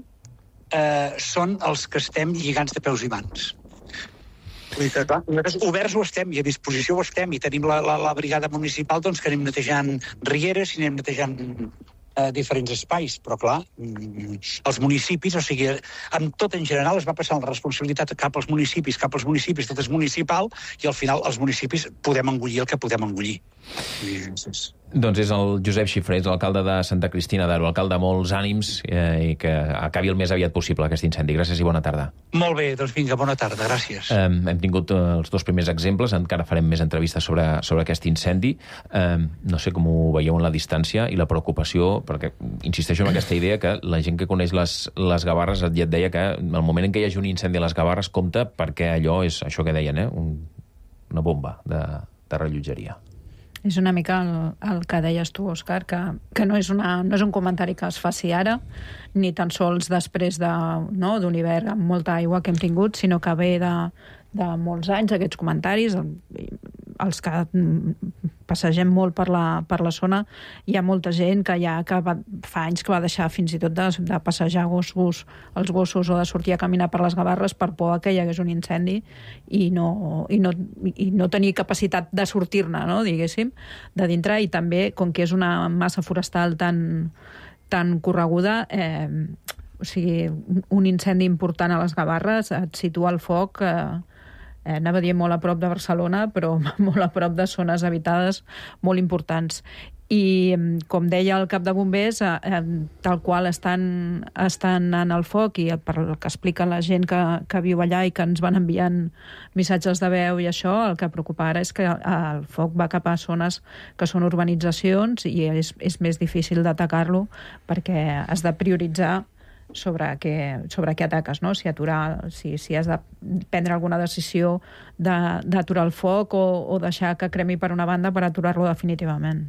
eh, són els que estem lligants de peus i mans. Vull dir que, clar, nosaltres oberts ho estem i a disposició ho estem, i tenim la, la, la brigada municipal doncs, que anem netejant rieres i anem netejant eh, diferents espais, però clar, els municipis, o sigui, amb tot en general es va passar la responsabilitat cap als municipis, cap als municipis, tot és municipal, i al final els municipis podem engullir el que podem engullir. I, és...
Doncs és el Josep Xifrés, l'alcalde de Santa Cristina d'Aro, alcalde de molts ànims, eh, i que acabi el més aviat possible aquest incendi. Gràcies i bona tarda.
Molt bé, doncs vinga, bona tarda, gràcies.
Eh, hem tingut eh, els dos primers exemples, encara farem més entrevistes sobre, sobre aquest incendi. Eh, no sé com ho veieu en la distància i la preocupació, perquè insisteixo en aquesta idea que la gent que coneix les, les Gavarres ja et deia que el moment en què hi hagi un incendi a les Gavarres compta perquè allò és això que deien, eh? un, una bomba de, de rellotgeria.
És una mica el, el que deies tu, Òscar, que, que no, és una, no és un comentari que es faci ara, ni tan sols després de, no, d'un hivern amb molta aigua que hem tingut, sinó que ve de, de molts anys, aquests comentaris. Els que passegem molt per la, per la zona, hi ha molta gent que ja que va, fa anys que va deixar fins i tot de, de passejar gossos, els gossos, o de sortir a caminar per les Gavarres per por que hi hagués un incendi i no, i no, i no tenir capacitat de sortir-ne, no, diguéssim, de dintre. I també, com que és una massa forestal tan, tan correguda, eh, o sigui, un incendi important a les Gavarres et situa el foc... Eh, Eh, anava a dir molt a prop de Barcelona, però molt a prop de zones habitades molt importants. I, com deia el cap de bombers, eh, tal qual estan, estan en el foc, i per el que explica la gent que, que viu allà i que ens van enviant missatges de veu i això, el que preocupa ara és que el foc va cap a zones que són urbanitzacions i és, és més difícil d'atacar-lo perquè has de prioritzar sobre què, sobre què ataques, no? Si aturar, si, si has de prendre alguna decisió d'aturar el foc o, o deixar que cremi per una banda per aturar-lo definitivament.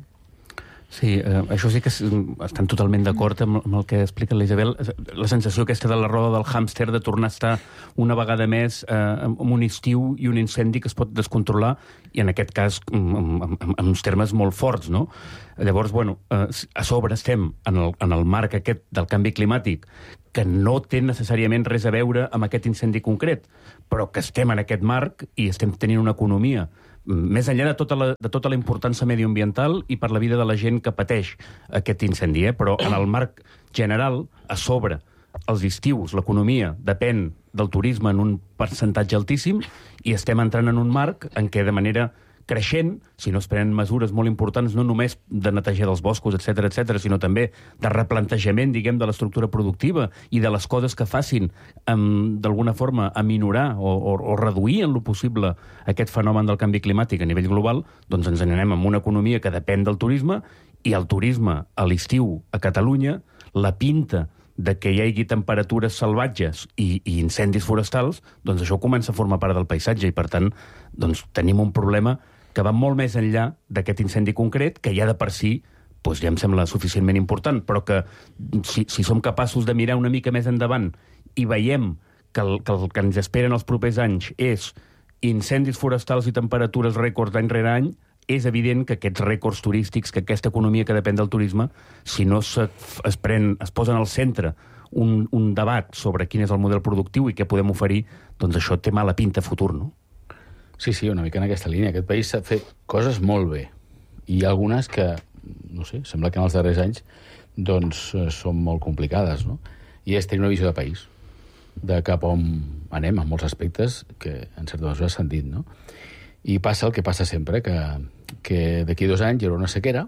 Sí, eh, això sí que es, estan totalment d'acord amb, amb el que explica la Isabel. La sensació aquesta de la roda del hàmster, de tornar a estar una vegada més eh, amb un estiu i un incendi que es pot descontrolar, i en aquest cas en, en, en uns termes molt forts, no? Llavors, bueno, eh, a sobre estem en el, en el marc aquest del canvi climàtic, que no té necessàriament res a veure amb aquest incendi concret, però que estem en aquest marc i estem tenint una economia més enllà de tota la, de tota la importància medioambiental i per la vida de la gent que pateix aquest incendi, eh? Però en el marc general, a sobre, els estius, l'economia, depèn del turisme en un percentatge altíssim i estem entrant en un marc en què de manera creixent, si no es prenen mesures molt importants, no només de netejar dels boscos, etcètera, etcètera, sinó també de replantejament, diguem, de l'estructura productiva i de les coses que facin, um, d'alguna forma, aminorar o, o, o reduir en lo possible aquest fenomen del canvi climàtic a nivell global, doncs ens anem amb una economia que depèn del turisme, i el turisme a l'estiu a Catalunya, la pinta de que hi hagi temperatures salvatges i, i incendis forestals, doncs això comença a formar part del paisatge i, per tant, doncs, tenim un problema que va molt més enllà d'aquest incendi concret, que ja de per si doncs ja em sembla suficientment important, però que si, si som capaços de mirar una mica més endavant i veiem que el, que el que ens esperen els propers anys és incendis forestals i temperatures rècords d'any rere any, és evident que aquests rècords turístics, que aquesta economia que depèn del turisme, si no se, es, pren, es posen al centre un, un debat sobre quin és el model productiu i què podem oferir, doncs això té mala pinta a futur, no?
Sí, sí, una mica en aquesta línia. Aquest país s'ha fet coses molt bé. I hi ha algunes que, no sé, sembla que en els darrers anys doncs són molt complicades, no? I és tenir una visió de país, de cap on anem, en molts aspectes, que en certa mesura s'han dit, no? I passa el que passa sempre, que, que d'aquí dos anys hi haurà una sequera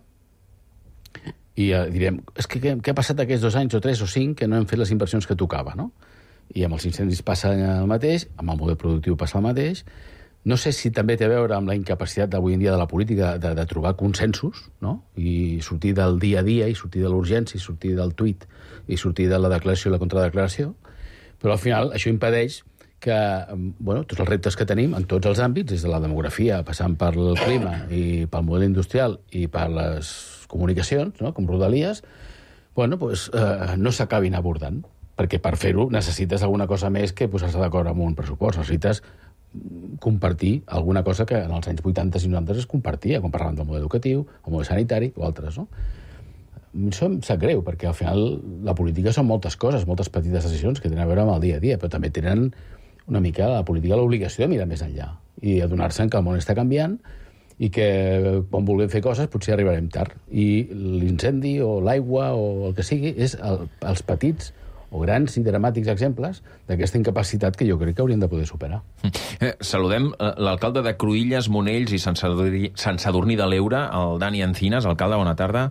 i eh, direm, és que què, què ha passat aquests dos anys o tres o cinc que no hem fet les inversions que tocava, no? I amb els incendis passa el mateix, amb el model productiu passa el mateix. No sé si també té a veure amb la incapacitat d'avui en dia de la política de, de trobar consensos, no? I sortir del dia a dia, i sortir de l'urgència, i sortir del tuit, i sortir de la declaració i la contradeclaració. Però al final això impedeix que, bueno, tots els reptes que tenim en tots els àmbits, des de la demografia, passant per el clima i pel model industrial i per les comunicacions, no? Com Rodalies, bueno, pues, eh, no s'acabin abordant. Perquè per fer-ho necessites alguna cosa més que posar-se d'acord amb un pressupost. Necessites compartir alguna cosa que en els anys vuitanta i noranta es compartia, quan parlàvem del model educatiu, el model sanitari o altres, no? Això em sap greu, perquè al final la política són moltes coses, moltes petites decisions que tenen a veure amb el dia a dia, però també tenen una mica la política l'obligació de mirar més enllà i adonar-se que el món està canviant i que quan vulguem fer coses potser arribarem tard. I l'incendi o l'aigua o el que sigui és el, els petits o grans i dramàtics exemples d'aquesta incapacitat que jo crec que hauríem de poder superar.
Eh, saludem l'alcalde de Cruïlles, Monells i Sant Sadurní, Sant Sadurní de l'Eure, el Dani Encinas. Alcalde, bona tarda.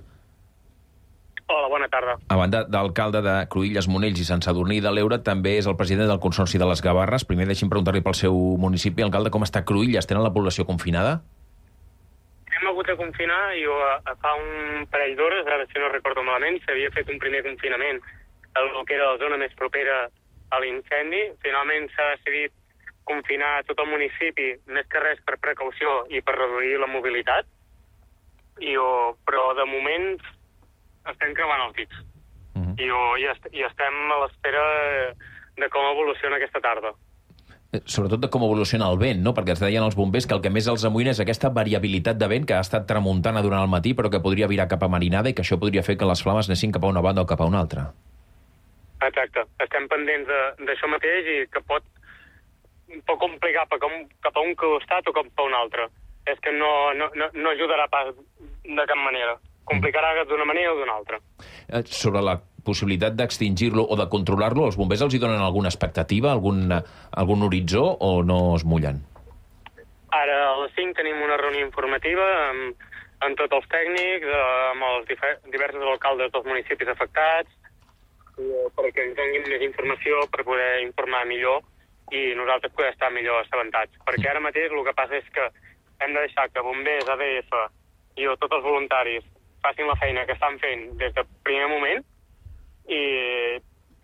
Hola, bona tarda.
A banda d'alcalde de Cruïlles, Monells i Sant Sadurní de l'Eure, també és el president del Consorci de les Gavarres. Primer deixi'm preguntar-li pel seu municipi. Alcalde, com està Cruïlles? Tenen la població confinada?
Hem hagut de confinar i fa un parell d'hores, ara si no recordo malament, s'havia fet un primer confinament el que era la zona més propera a l'incendi. Finalment s'ha decidit confinar tot el municipi, més que res per precaució i per reduir la mobilitat. I, o, però de moment estem creuant els dits. Uh-huh. I, o, i, est I estem a l'espera de com evoluciona aquesta tarda.
Sobretot de com evoluciona el vent, no? Perquè ens deien els bombers que el que més els amoïna és aquesta variabilitat de vent que ha estat tramuntana durant el matí però que podria virar cap a marinada i que això podria fer que les flames anessin cap a una banda o cap a una altra.
Exacte. Estem pendents d'això mateix i que pot, pot complicar cap a, un, cap a un costat o cap a un altre. És que no, no, no, no ajudarà pas de cap manera. Complicarà d'una manera o d'una altra.
Eh, sobre la possibilitat d'extingir-lo o de controlar-lo, els bombers els hi donen alguna expectativa, algun, algun horitzó o no es mullen?
Ara a les cinc tenim una reunió informativa amb, amb tots els tècnics, amb els diversos alcaldes dels municipis afectats, perquè ens donin més informació per poder informar millor i nosaltres poder estar millor assabentats. Perquè ara mateix el que passa és que hem de deixar que bombers, A D F i tots els voluntaris facin la feina que estan fent des del primer moment i,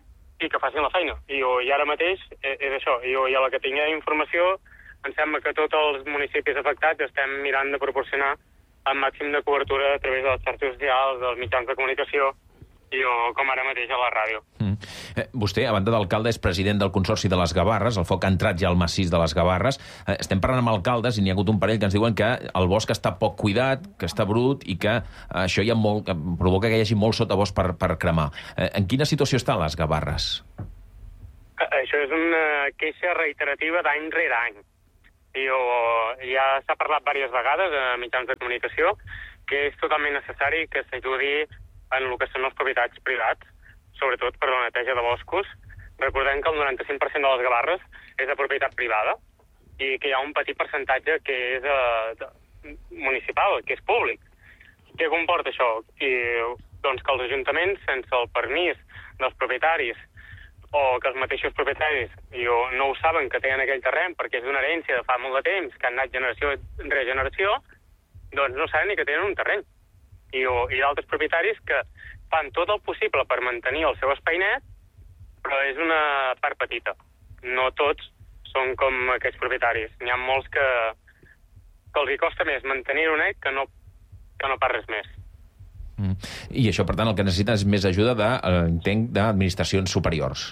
i que facin la feina. I, jo, i ara mateix és, és això. I, jo, i a la que tingui informació, em sembla que tots els municipis afectats estem mirant de proporcionar el màxim de cobertura a través de les xarxes socials, dels mitjans de comunicació, i jo, com ara mateix a la ràdio.
Mm. Eh, vostè, a banda d'alcalde, és president del Consorci de les Gavarres, el foc ha entrat ja al massís de les Gavarres. Eh, estem parlant amb alcaldes i n'hi ha hagut un parell que ens diuen que el bosc està poc cuidat, que està brut i que eh, això hi ha molt, que provoca que hi hagi molt sotabosc per, per cremar. Eh, en quina situació estan les Gavarres?
Eh, això és una queixa reiterativa d'any rere any. I, jo, ja s'ha parlat diverses vegades a mitjans de comunicació que és totalment necessari que s'ajudi en el que són els propietats privats, sobretot per la neteja de boscos. Recordem que el noranta-cinc per cent de les Gavarres és de propietat privada i que hi ha un petit percentatge que és uh, de, municipal, que és públic. Què comporta això? I, doncs que els ajuntaments, sense el permís dels propietaris o que els mateixos propietaris jo, no ho saben que tenen aquell terreny perquè és d'una herència de fa molt de temps, que han anat generació rere generació, doncs no saben ni que tenen un terreny. I, i d'altres propietaris que fan tot el possible per mantenir el seu espai net, però és una part petita. No tots són com aquests propietaris. N'hi ha molts que, que els hi costa més mantenir-ho net que no, que no pas res més.
Mm. I això, per tant, el que necessita és més ajuda de, entenc, d'administracions superiors.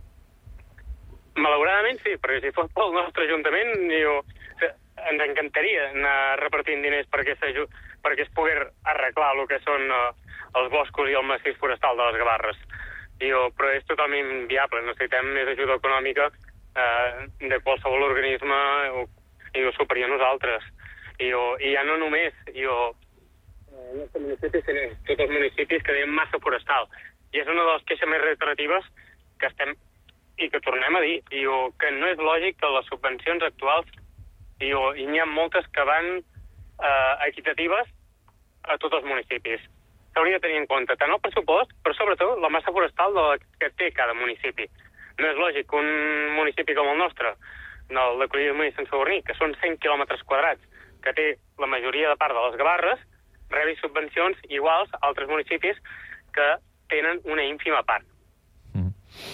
Malauradament sí, perquè si fos pel nostre ajuntament jo, ens encantaria anar repartint diners perquè, perquè es pogués arreglar el que són uh, els boscos i el massís forestal de les Gavarres. Jo, però és totalment inviable. Necessitem més ajuda econòmica uh, de qualsevol organisme i ho superior a nosaltres. I, jo, i ja no només jo, uh, municipis, tots els municipis que tenim massa forestal. I és una de les queixes més reiteratives que estem i que tornem a dir, i jo, que no és lògic que les subvencions actuals, i, jo, i n'hi ha moltes que van eh, equitatives a tots els municipis. S'hauria de tenir en compte tant el pressupost, però sobretot la massa forestal de la que té cada municipi. No és lògic que un municipi com el nostre, el de Cruïlles i Sant Sadurní, que són cent quilòmetres quadrats, que té la majoria de part de les Gavarres, rebi subvencions iguals a altres municipis que tenen una ínfima part.
Mm.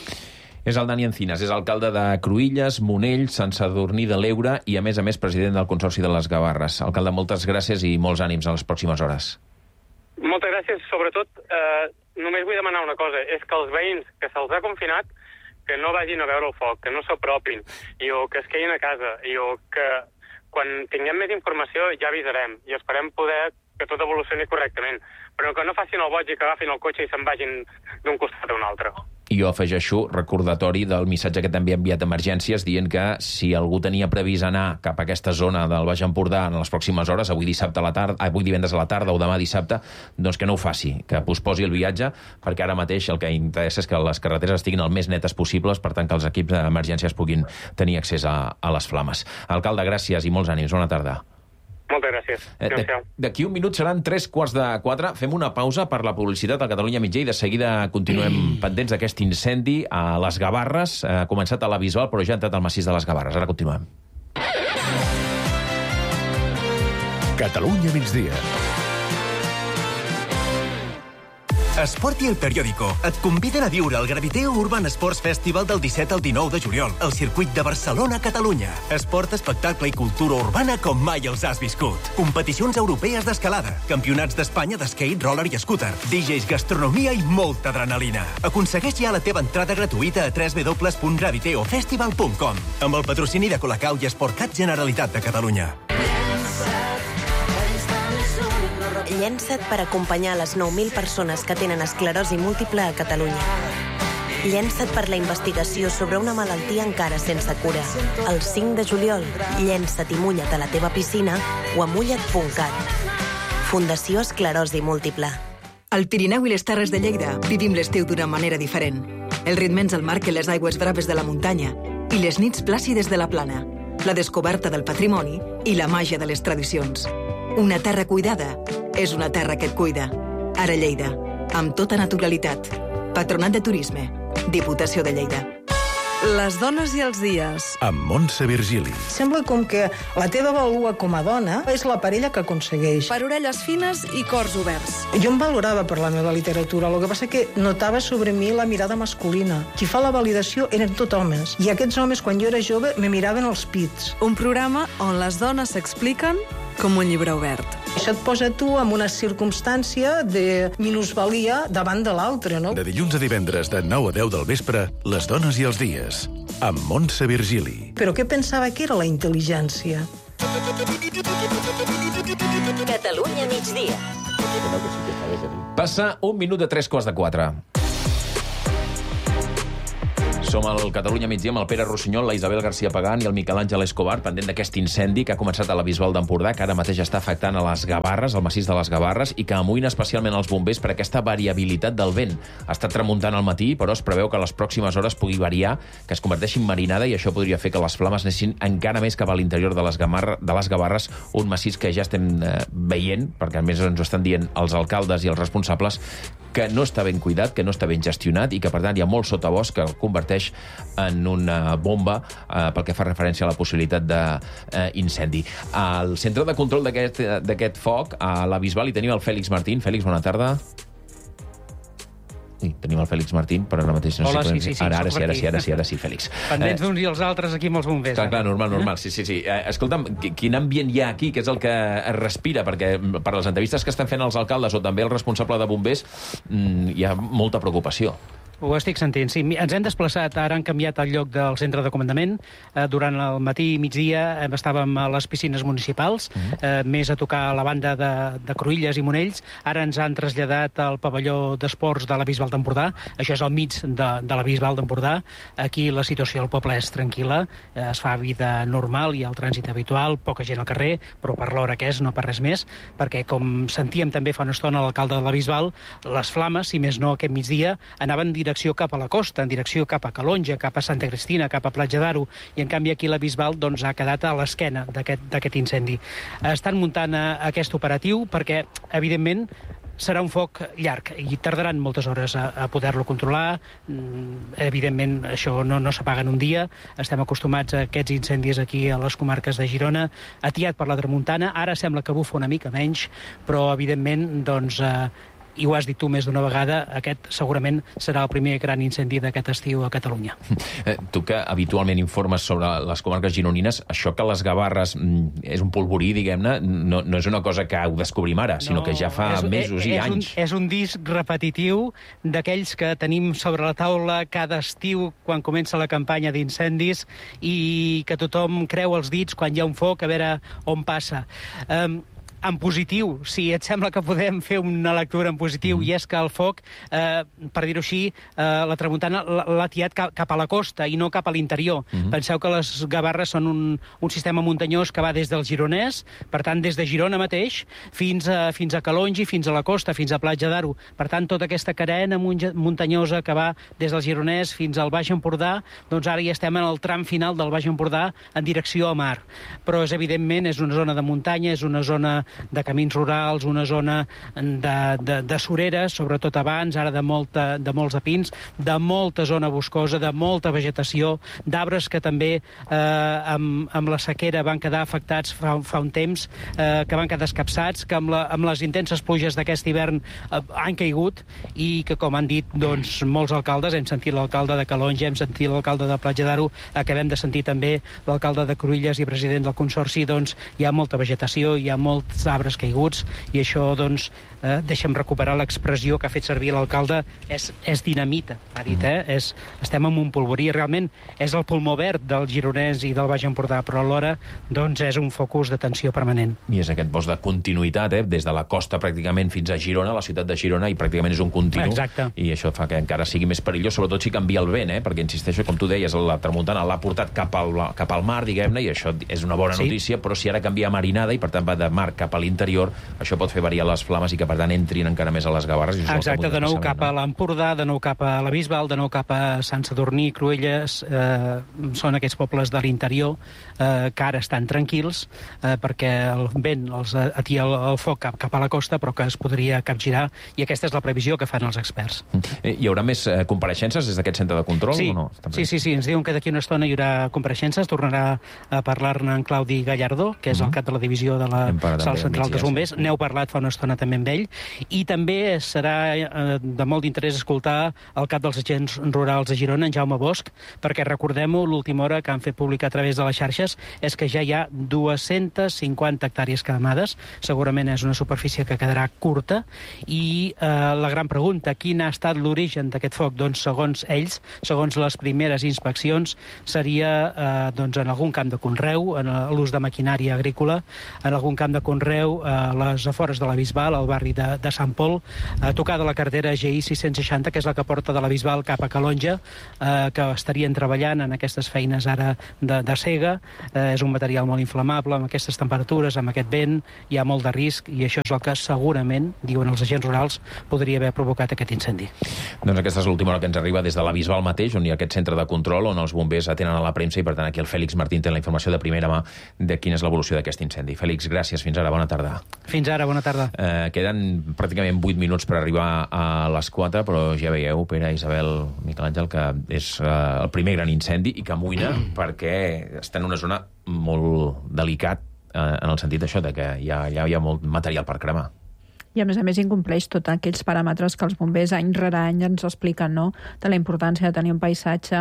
És el Dani Encinas, és alcalde de Cruïlles, Monell, Sant Sadurní de l'Eure i, a més a més, president del Consorci de les Gavarres. Alcalde, moltes gràcies i molts ànims a les pròximes hores.
Moltes gràcies. Sobretot, eh, només vull demanar una cosa, és que els veïns que se'ls ha confinat que no vagin a veure el foc, que no s'apropin, i o que es quedin a casa, i o que quan tinguem més informació ja avisarem i esperem poder que tot evolucioni correctament, però que no facin el boig i que agafin el cotxe i se'n vagin d'un costat a un altre.
I jo afegeixo recordatori del missatge que també ha enviat Emergències dient que si algú tenia previst anar cap a aquesta zona del Baix Empordà en les pròximes hores, avui dissabte a la tarda, avui divendres a la tarda o demà dissabte, doncs que no ho faci, que posposi el viatge, perquè ara mateix el que interessa és que les carreteres estiguin el més netes possibles, per tant que els equips d'emergències puguin tenir accés a, a les flames. Alcalde, gràcies i molts ànims. Bona tarda.
Moltes gràcies.
Eh, D'aquí un minut seran tres quarts de quatre. Fem una pausa per la publicitat a Catalunya Mitjà i de seguida continuem mm. pendents d'aquest incendi a les Gavarres. Ha començat a la Bisbal, però ja ha entrat al massís de les Gavarres. Ara continuem.
Catalunya migdia.
Esport i El Periódico et conviden a viure el Graviteo Urban Sports Festival del disset al dinou de juliol al circuit de Barcelona, Catalunya. Esport, espectacle i cultura urbana com mai els has viscut. Competicions europees d'escalada, campionats d'Espanya d'skate, roller i scooter, D Js, gastronomia i molta adrenalina. Aconsegueix ja la teva entrada gratuïta a w w w punt graviteo festival punt com amb el patrocini de Colacau i Esportcat Generalitat de Catalunya.
Llença't per acompanyar les nou mil persones que tenen esclerosi múltiple a Catalunya. Llença't per la investigació sobre una malaltia encara sense cura. El cinc de juliol, llença't i mulla't a la teva piscina o a mulla't punt cat. Fundació Esclerosi Múltiple.
Al Pirineu i les Terres de Lleida vivim l'estiu d'una manera diferent. Els ritmes al mar que les aigües braves de la muntanya i les nits plàcides de la plana, la descoberta del patrimoni i la màgia de les tradicions. Una terra cuidada és una terra que et cuida. Ara Lleida, amb tota naturalitat. Patronat de Turisme, Diputació de Lleida.
Les dones i els dies.
Amb Montse Virgili.
Sembla com que la teva vàlua com a dona és la parella que aconsegueix.
Per orelles fines i cors oberts.
Jo em valorava per la meva literatura, el que passa que notava sobre mi la mirada masculina. Qui fa la validació eren tot homes. I aquests homes, quan jo era jove, me miraven els pits.
Un programa on les dones s'expliquen com un llibre obert.
Això et posa tu en una circumstància de minusvalia davant de l'altre, no?
De dilluns a divendres, de nou a deu del vespre, Les dones i els dies, amb Montse Virgili.
Però què pensava que era la intel·ligència?
Catalunya migdia.
Passa un minut de tres quarts de quatre. Som al Catalunya migdia amb el Pere Rossinyol, la Isabel García Pagán i el Miquel Àngel Escobar, pendent d'aquest incendi que ha començat a la Bisbal d'Empordà, que ara mateix està afectant a les Gavarres, al massís de les Gavarres, i que amoïna especialment els bombers per aquesta variabilitat del vent. Ha estat tramuntant al matí, però es preveu que a les pròximes hores pugui variar, que es converteixi en marinada, i això podria fer que les flames anessin encara més cap a l'interior de les Gamarra, de les Gavarres, un massís que ja estem eh, veient, perquè a més ens ho estan dient els alcaldes i els responsables, que no està ben cuidat, que no està ben gestionat i que, per tant, hi ha molt sotabosc que el converteix en una bomba eh, pel que fa referència a la possibilitat d'incendi. Eh, Al centre de control d'aquest foc, a la Bisbal, hi tenim el Fèlix Martín. Fèlix, bona tarda. Sí, tenim el Fèlix Martín, però ara mateix no
Hola,
sé...
sí, sí, sí,
ara, ara
soc
sí, ara
aquí.
sí, ara sí, ara sí, Fèlix.
Pendents
Eh,
d'uns i els altres aquí amb els bombers.
Clar,
ara.
clar, normal, normal, sí, sí, sí. Eh, escolta'm, qui- quin ambient hi ha aquí, que és el que es respira? Perquè per les entrevistes que estan fent els alcaldes o també el responsable de bombers mm, hi ha molta preocupació.
Ho estic sentint, sí. Mi- Ens hem desplaçat, ara han canviat el lloc del centre de comandament. Eh, durant el matí i migdia eh, estàvem a les piscines municipals, eh, més a tocar a la banda de, de Cruïlles i Monells. Ara ens han traslladat al pavelló d'esports de la Bisbal d'Empordà. Això és al mig de, de la Bisbal d'Empordà. Aquí la situació al poble és tranquil·la, eh, es fa vida normal, hi ha el trànsit habitual, poca gent al carrer, però per l'hora que és, no per res més, perquè, com sentíem també fa una estona l'alcalde de la Bisbal, les flames, si més no aquest migdia, anaven en direcció cap a la costa, en direcció cap a Calonja, cap a Santa Cristina, cap a Platja d'Aro, i en canvi aquí la Bisbal doncs, ha quedat a l'esquena d'aquest d'aquest incendi. Estan muntant eh, aquest operatiu perquè, evidentment, serà un foc llarg i tardaran moltes hores a, a poder-lo controlar. Mm, Evidentment, això no, no s'apaga en un dia. Estem acostumats a aquests incendis aquí a les comarques de Girona, atiat per la tramuntana. Ara sembla que bufa una mica menys, però, evidentment, doncs, eh, i ho has dit tu més d'una vegada, aquest segurament serà el primer gran incendi d'aquest estiu a Catalunya.
Eh, tu que habitualment informes sobre les comarques gironines, això que les Gavarres mm, és un polvorí, diguem-ne, no, no és una cosa que ho descobrim ara, sinó que ja fa
és,
mesos i
és
anys.
Un, és un disc repetitiu d'aquells que tenim sobre la taula cada estiu quan comença la campanya d'incendis i que tothom creu els dits quan hi ha un foc a veure on passa. Um, En positiu, si et sembla que podem fer una lectura en positiu, mm. i és que el foc, eh, per dir-ho així, eh, la tramuntana l- l'ha tiat cap, cap a la costa i no cap a l'interior.
Mhm.
Penseu que les Gavarres són un, un sistema muntanyós que va des del Gironès, per tant, des de Girona mateix, fins a, fins a Calongi, fins a la costa, fins a Platja d'Aro. Per tant, tota aquesta carena munja- muntanyosa que va des del Gironès fins al Baix Empordà, doncs ara ja estem en el tram final del Baix Empordà en direcció a mar. Però, és, evidentment, és una zona de muntanya, és una zona de camins rurals, una zona de, de, de sureres, sobretot abans, ara de, molta, de molts de pins, de molta zona boscosa, de molta vegetació, d'arbres que també eh, amb, amb la sequera van quedar afectats fa, fa un temps, eh, que van quedar escapçats, que amb, la, amb les intenses pluges d'aquest hivern eh, han caigut i que, com han dit doncs, molts alcaldes, hem sentit l'alcalde de Calonja, hem sentit l'alcalde de Platja d'Aro, acabem de sentir també l'alcalde de Cruïlles i president del Consorci, doncs hi ha molta vegetació, hi ha molts arbres caiguts i això, doncs, eh, deixa'm recuperar l'expressió que ha fet servir l'alcalde, és, és dinamita, ha dit, eh? És, estem en un polvorí, realment és el pulmó verd del Gironès i del Baix Empordà, però alhora, doncs, és un focus de tensió permanent.
I és aquest bosc de continuïtat, eh? Des de la costa pràcticament fins a Girona, la ciutat de Girona, i pràcticament és un continu.
Exacte.
I això fa que encara sigui més perillós, sobretot si canvia el vent, eh? Perquè, insisteixo, com tu deies, la tramuntana l'ha portat cap al, cap al mar, diguem-ne, i això és una bona
Sí.
notícia, però si ara canvia a marinada i, per tant, va de mar cap a l'interior, això pot fer variar les flames i que, per tant, entrin encara més a les Gavarres. I
Exacte, de nou cap a l'Empordà, de nou cap a la Bisbal, de nou cap a Sant Sadurní, Cruïlles, eh, són aquests pobles de l'interior eh, que ara estan tranquils eh, perquè el vent els atia el, el foc cap, cap a la costa, però que es podria capgirar, i aquesta és la previsió que fan els experts.
Hi haurà més eh, compareixences des d'aquest centre de control
sí,
o no?
Sí, sí, sí, ens diuen que d'aquí una estona hi haurà compareixences, tornarà a parlar-ne en Claudi Gallardó, que és uh -huh. el cap de la divisió de la Sala Central dels Bombers. N'heu parlat fa una estona també amb ell, i també serà eh, de molt d'interès escoltar el cap dels agents rurals de Girona, en Jaume Bosch, perquè recordem-ho, l'última hora que han fet públic a través de les xarxes és que ja hi ha dues-centes cinquanta hectàrees cremades, segurament és una superfície que quedarà curta, i eh, la gran pregunta, quin ha estat l'origen d'aquest foc? Doncs segons ells, segons les primeres inspeccions, seria eh, doncs, en algun camp de conreu, en l'ús de maquinària agrícola, en algun camp de conreu a les afores de la Bisbal, al barri de, de Sant Pol, a tocar de la carretera G I sis-cents seixanta, que és la que porta de la Bisbal cap a Calonja, eh, que estarien treballant en aquestes feines ara de, de cega. Eh, és un material molt inflamable, amb aquestes temperatures, amb aquest vent, hi ha molt de risc, i això és el que segurament, diuen els agents rurals, podria haver provocat aquest incendi.
Doncs aquesta és l'última hora que ens arriba des de la Bisbal mateix, on hi ha aquest centre de control, on els bombers atenen a la premsa, i per tant aquí el Fèlix Martín té la informació de primera mà de quina és l'evolució d'aquest incendi. Fèlix, gràcies. Fins ara. Bona tarda.
Fins ara. Bona tarda.
Eh, queden pràcticament vuit minuts per arribar a les quatre, però ja veieu, Pere, Isabel, Miquel Àngel, que és eh, el primer gran incendi i que amoïna perquè està en una zona molt delicat eh, en el sentit això de que hi ha, ja hi ha molt material per cremar.
I, a més a més, incompleix tots aquells paràmetres que els bombers any rere any ens expliquen, no?, de la importància de tenir un paisatge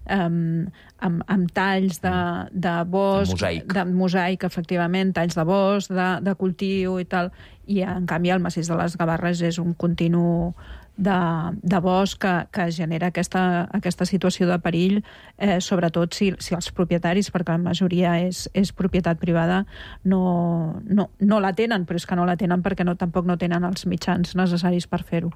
um, amb, amb talls de, de bosc...
De mosaic.
De mosaic, efectivament, talls de bosc, de, de cultiu i tal. I, en canvi, el massís de les Gavarres és un continu de, de bosc que, que genera aquesta, aquesta situació de perill, eh, sobretot si, si els propietaris, perquè la majoria és, és propietat privada, no, no, no la tenen, però és que no la tenen perquè no, tampoc no tenen els mitjans necessaris per fer-ho.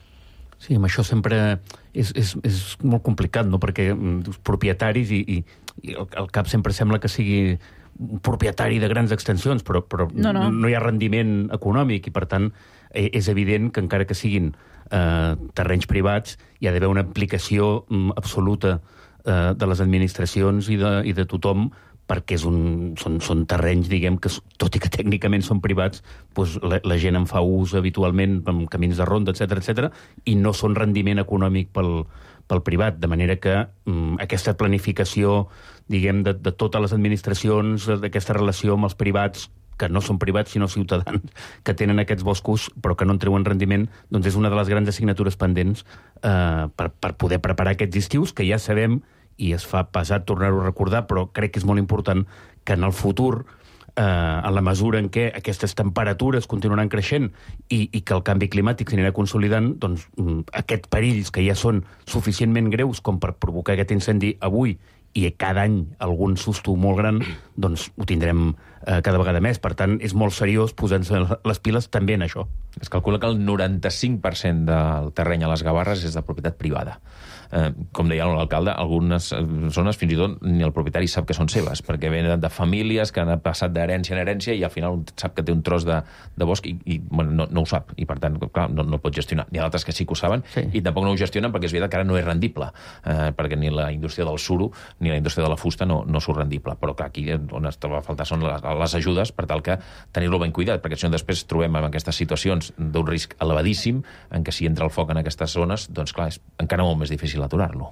Sí, amb això sempre és, és, és molt complicat, no?, perquè els propietaris i, i, i el, el cap sempre sembla que sigui un propietari de grans extensions, però, però no, no. no hi ha rendiment econòmic, i per tant és evident que encara que siguin eh, terrenys privats hi ha d'haver una implicació mm, absoluta eh, de les administracions i de, i de tothom, perquè és un, són, són terrenys, diguem, que tot i que tècnicament són privats, doncs la, la gent en fa ús habitualment amb camins de ronda, etcètera, etcètera, i no són rendiment econòmic pel, pel privat, de manera que mm, aquesta planificació, diguem, de, de totes les administracions, d'aquesta relació amb els privats, que no són privats sinó ciutadans, que tenen aquests boscos però que no en treuen rendiment, doncs és una de les grans assignatures pendents eh, per, per poder preparar aquests estius, que ja sabem, i es fa pesat tornar-ho a recordar, però crec que és molt important que en el futur, eh, en la mesura en què aquestes temperatures continuaran creixent i, i que el canvi climàtic s'anirà consolidant, doncs aquests perills que ja són suficientment greus com per provocar aquest incendi avui, i cada any algun susto molt gran, doncs ho tindrem eh, cada vegada més. Per tant, és molt seriós posant-se les piles també en això.
Es calcula que el noranta-cinc per cent del terreny a les Gavarres és de propietat privada. Eh, com deia l'alcalde, algunes zones fins i tot ni el propietari sap que són seves, perquè venen de famílies que han passat d'herència en herència i al final sap que té un tros de, de bosc i, i bueno, no, no ho sap, i per tant clar, no, no el pot gestionar. N'hi ha d'altres que sí que ho saben, sí. I tampoc no ho gestionen perquè és veritat que ara no és rendible, eh, perquè ni la indústria del suro ni la indústria de la fusta no, no surt rendible, però clar, aquí on es troba a faltar són les, les ajudes per tal que tenir-lo ben cuidat, perquè si no després trobem en aquestes situacions d'un risc elevadíssim en què si entra el foc en aquestes zones, doncs clar, és encara molt més difícil aturar-lo.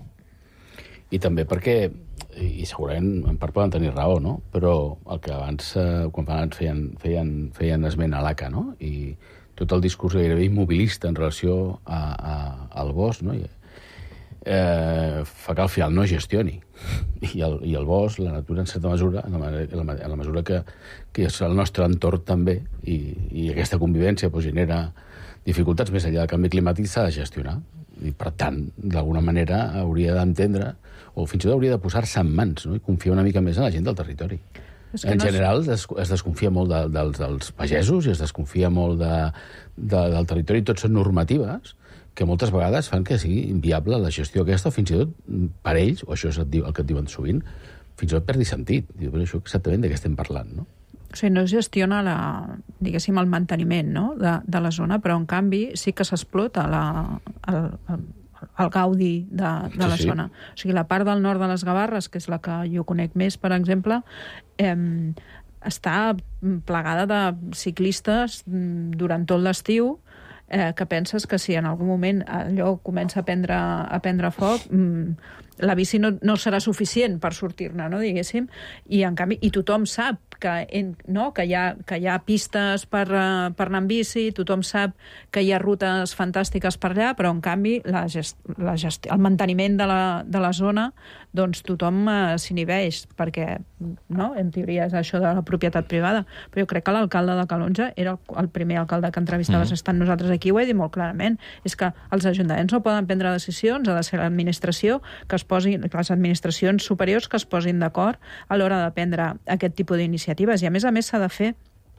I també perquè, i segurament en part poden tenir raó, no?, però el que abans, eh, quan abans feien, feien, feien esment a l'A C A, no?, i tot el discurs gairebé immobilista en relació a, a, al bosc, no?, I, eh, fa que al final no gestioni. I el, i el bosc, la natura, en certa mesura, en la, en la, en la mesura que, que és el nostre entorn també, i, i aquesta convivència pues, genera dificultats més enllà del canvi climàtic, s'ha de gestionar. I, per tant, d'alguna manera hauria d'entendre, o fins i tot hauria de posar-se en mans, no?, i confiar una mica més en la gent del territori. En no general, es, es desconfia molt de, dels, dels pagesos i es desconfia molt de, de, del territori. Tot són normatives que moltes vegades fan que sigui inviable la gestió aquesta, o fins i tot per ells, o això és el que et diuen sovint, fins i tot perdi sentit. Diu, però això exactament de què estem parlant, no?
O sigui, no es gestiona la, diguéssim, el manteniment, no?, de, de la zona, però en canvi sí que s'explota la, el, el, el gaudi de, de la sí, sí. zona. O sigui, la part del nord de les Gavarres, que és la que jo conec més, per exemple, eh, està plegada de ciclistes durant tot l'estiu, eh, que penses que si en algun moment allò comença a prendre, a prendre foc, mm, la bici no, no serà suficient per sortir-ne, no, diguéssim, i en canvi, i tothom sap que, en, no, que, hi ha, que hi ha pistes per, uh, per anar amb bici, tothom sap que hi ha rutes fantàstiques per allà, però en canvi la gest, la gest, el manteniment de la, de la zona, doncs tothom uh, s'inhibeix, perquè no, en teoria és això de la propietat privada, però jo crec que l'alcalde de Calonge era el, el primer alcalde que entrevistaves mm. estant nosaltres aquí, ho he dit molt clarament, és que els ajuntaments no poden prendre decisions, ha de ser l'administració que es posin, les administracions superiors que es posin d'acord a l'hora de prendre aquest tipus d'iniciatives. I a més a més s'ha de fer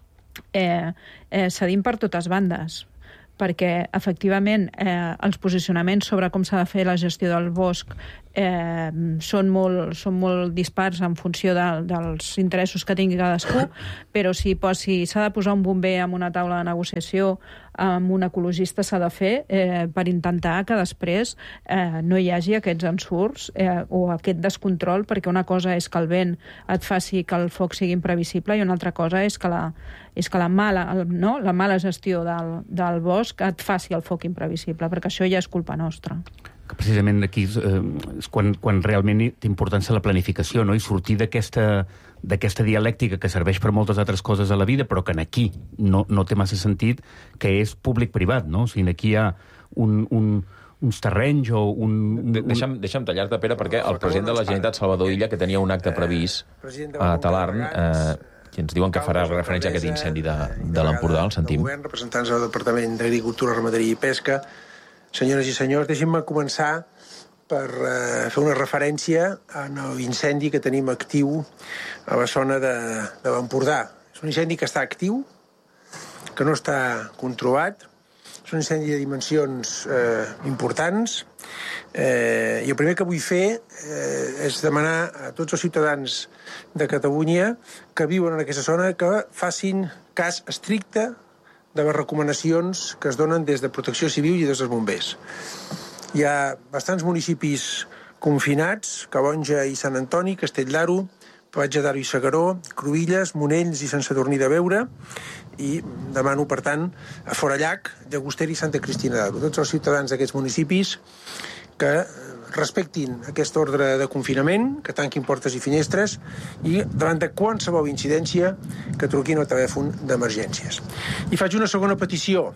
eh, eh, cedint per totes bandes, perquè efectivament eh, els posicionaments sobre com s'ha de fer la gestió del bosc eh, són, molt, són molt dispars en funció de, dels interessos que tingui cadascú, però si, si s'ha de posar un bomber en una taula de negociació amb un ecologista s'ha de fer eh, per intentar que després eh, no hi hagi aquests ensurts eh, o aquest descontrol, perquè una cosa és que el vent et faci que el foc sigui imprevisible i una altra cosa és que la, és que la, mala, no? la mala gestió del, del bosc et faci el foc imprevisible, perquè això ja és culpa nostra.
Que precisament aquí eh, és quan, quan realment té importància la planificació, no? I sortir d'aquesta d'aquesta dialèctica que serveix per moltes altres coses a la vida, però que aquí no, no té massa sentit, que és públic-privat, no? O sigui, aquí hi ha un, un, uns terrenys o un...
De, deixa'm, deixa'm tallar-te, Pere, perquè el president de la Generalitat, Salvador Illa, que tenia un acte previst a Talarn, eh, que ens diuen que farà referència a aquest incendi de, de l'Empordà, el sentim.
Govern, representants del Departament d'Agricultura, Ramaderia i Pesca, senyores i senyors, deixin-me començar per eh, fer una referència a l'incendi que tenim actiu a la zona de, de l'Empordà. És un incendi que està actiu, que no està controlat, és un incendi de dimensions eh, importants, eh, i el primer que vull fer eh, és demanar a tots els ciutadans de Catalunya que viuen en aquesta zona que facin cas estricte de les recomanacions que es donen des de Protecció Civil i des dels bombers. Hi ha bastants municipis confinats, Calonge i Sant Antoni, Castell d'Aro, Platja d'Aro i Segaró, Cruïlles, Monells i Sant Sadurní de Beure, i demano, per tant, a Forallac, Llagostera i Santa Cristina d'Aro. Tots els ciutadans d'aquests municipis que respectin aquest ordre de confinament, que tanquin portes i finestres, i davant de qualsevol incidència que truquin al telèfon d'emergències. I faig una segona petició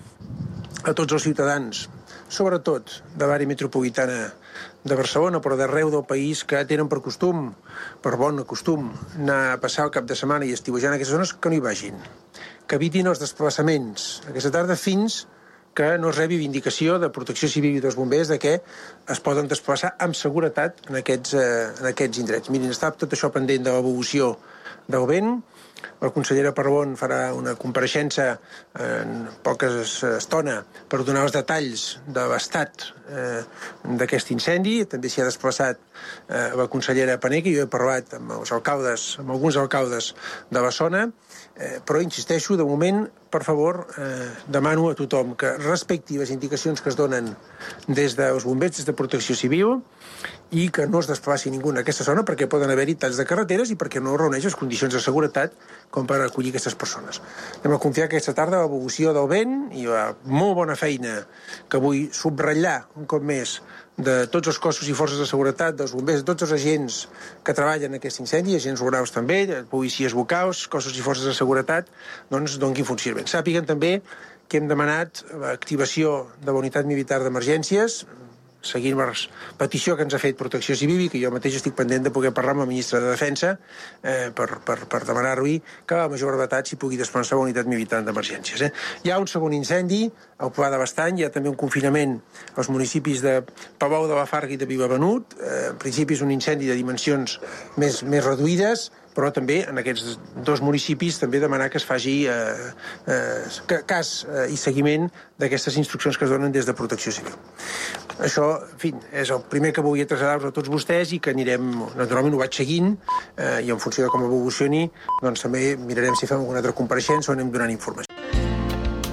a tots els ciutadans, sobretot de l'àrea metropolitana de Barcelona, però d'arreu del país, que tenen per costum, per bon costum, anar a passar el cap de setmana i estiuejar en aquestes zones, que no hi vagin. Que evitin els desplaçaments aquesta tarda fins que no es rebi vindicació de Protecció Civil i dels bombers de que es poden desplaçar amb seguretat en aquests, eh, en aquests indrets. Mirin, està tot això pendent de l'evolució del vent. La consellera Parvon farà una compareixença en poca estona per donar els detalls de l'estat eh, d'aquest incendi. També s'hi ha desplaçat eh, la consellera Pané, que jo he parlat amb els alcaldes, amb alguns alcaldes de la zona, eh, però insisteixo, de moment, per favor, eh, demano a tothom que respecti les indicacions que es donen des dels bombers, des de Protecció Civil, i que no es desplaci ningú en aquesta zona perquè poden haver-hi talls de carreteres i perquè no reuneix les condicions de seguretat com per acollir aquestes persones. Anem a confiar que aquesta tarda l'evolució del vent i la molt bona feina que vull subratllar un cop més de tots els cossos i forces de seguretat, dels bombers, de tots els agents que treballen en aquest incendi, agents rurals també, policies locals, cossos i forces de seguretat, doncs donin funcionament. Sàpiguen també que hem demanat l'activació de la unitat militar d'emergències, seguint la petició que ens ha fet Protecció Civil i que jo mateix estic pendent de poder parlar amb el ministre de Defensa eh, per, per, per demanar-li que a major brevetat s'hi pugui desplaçar la unitat militar d'emergències. Eh. Hi ha un segon incendi al Pla de l'Estany, hi ha també un confinament als municipis de Palou de la Farga i de Vilavenut. Eh, en principi és un incendi de dimensions més, més reduïdes, però també en aquests dos municipis també demanar que es faci eh, eh, cas eh, i seguiment d'aquestes instruccions que es donen des de Protecció Civil. Això, en fi, és el primer que volia traslladar-vos a tots vostès i que anirem, naturalment ho vaig seguint, eh, i en funció de com evolucioni, doncs també mirarem si fem alguna altra compareixença o anem donant informació.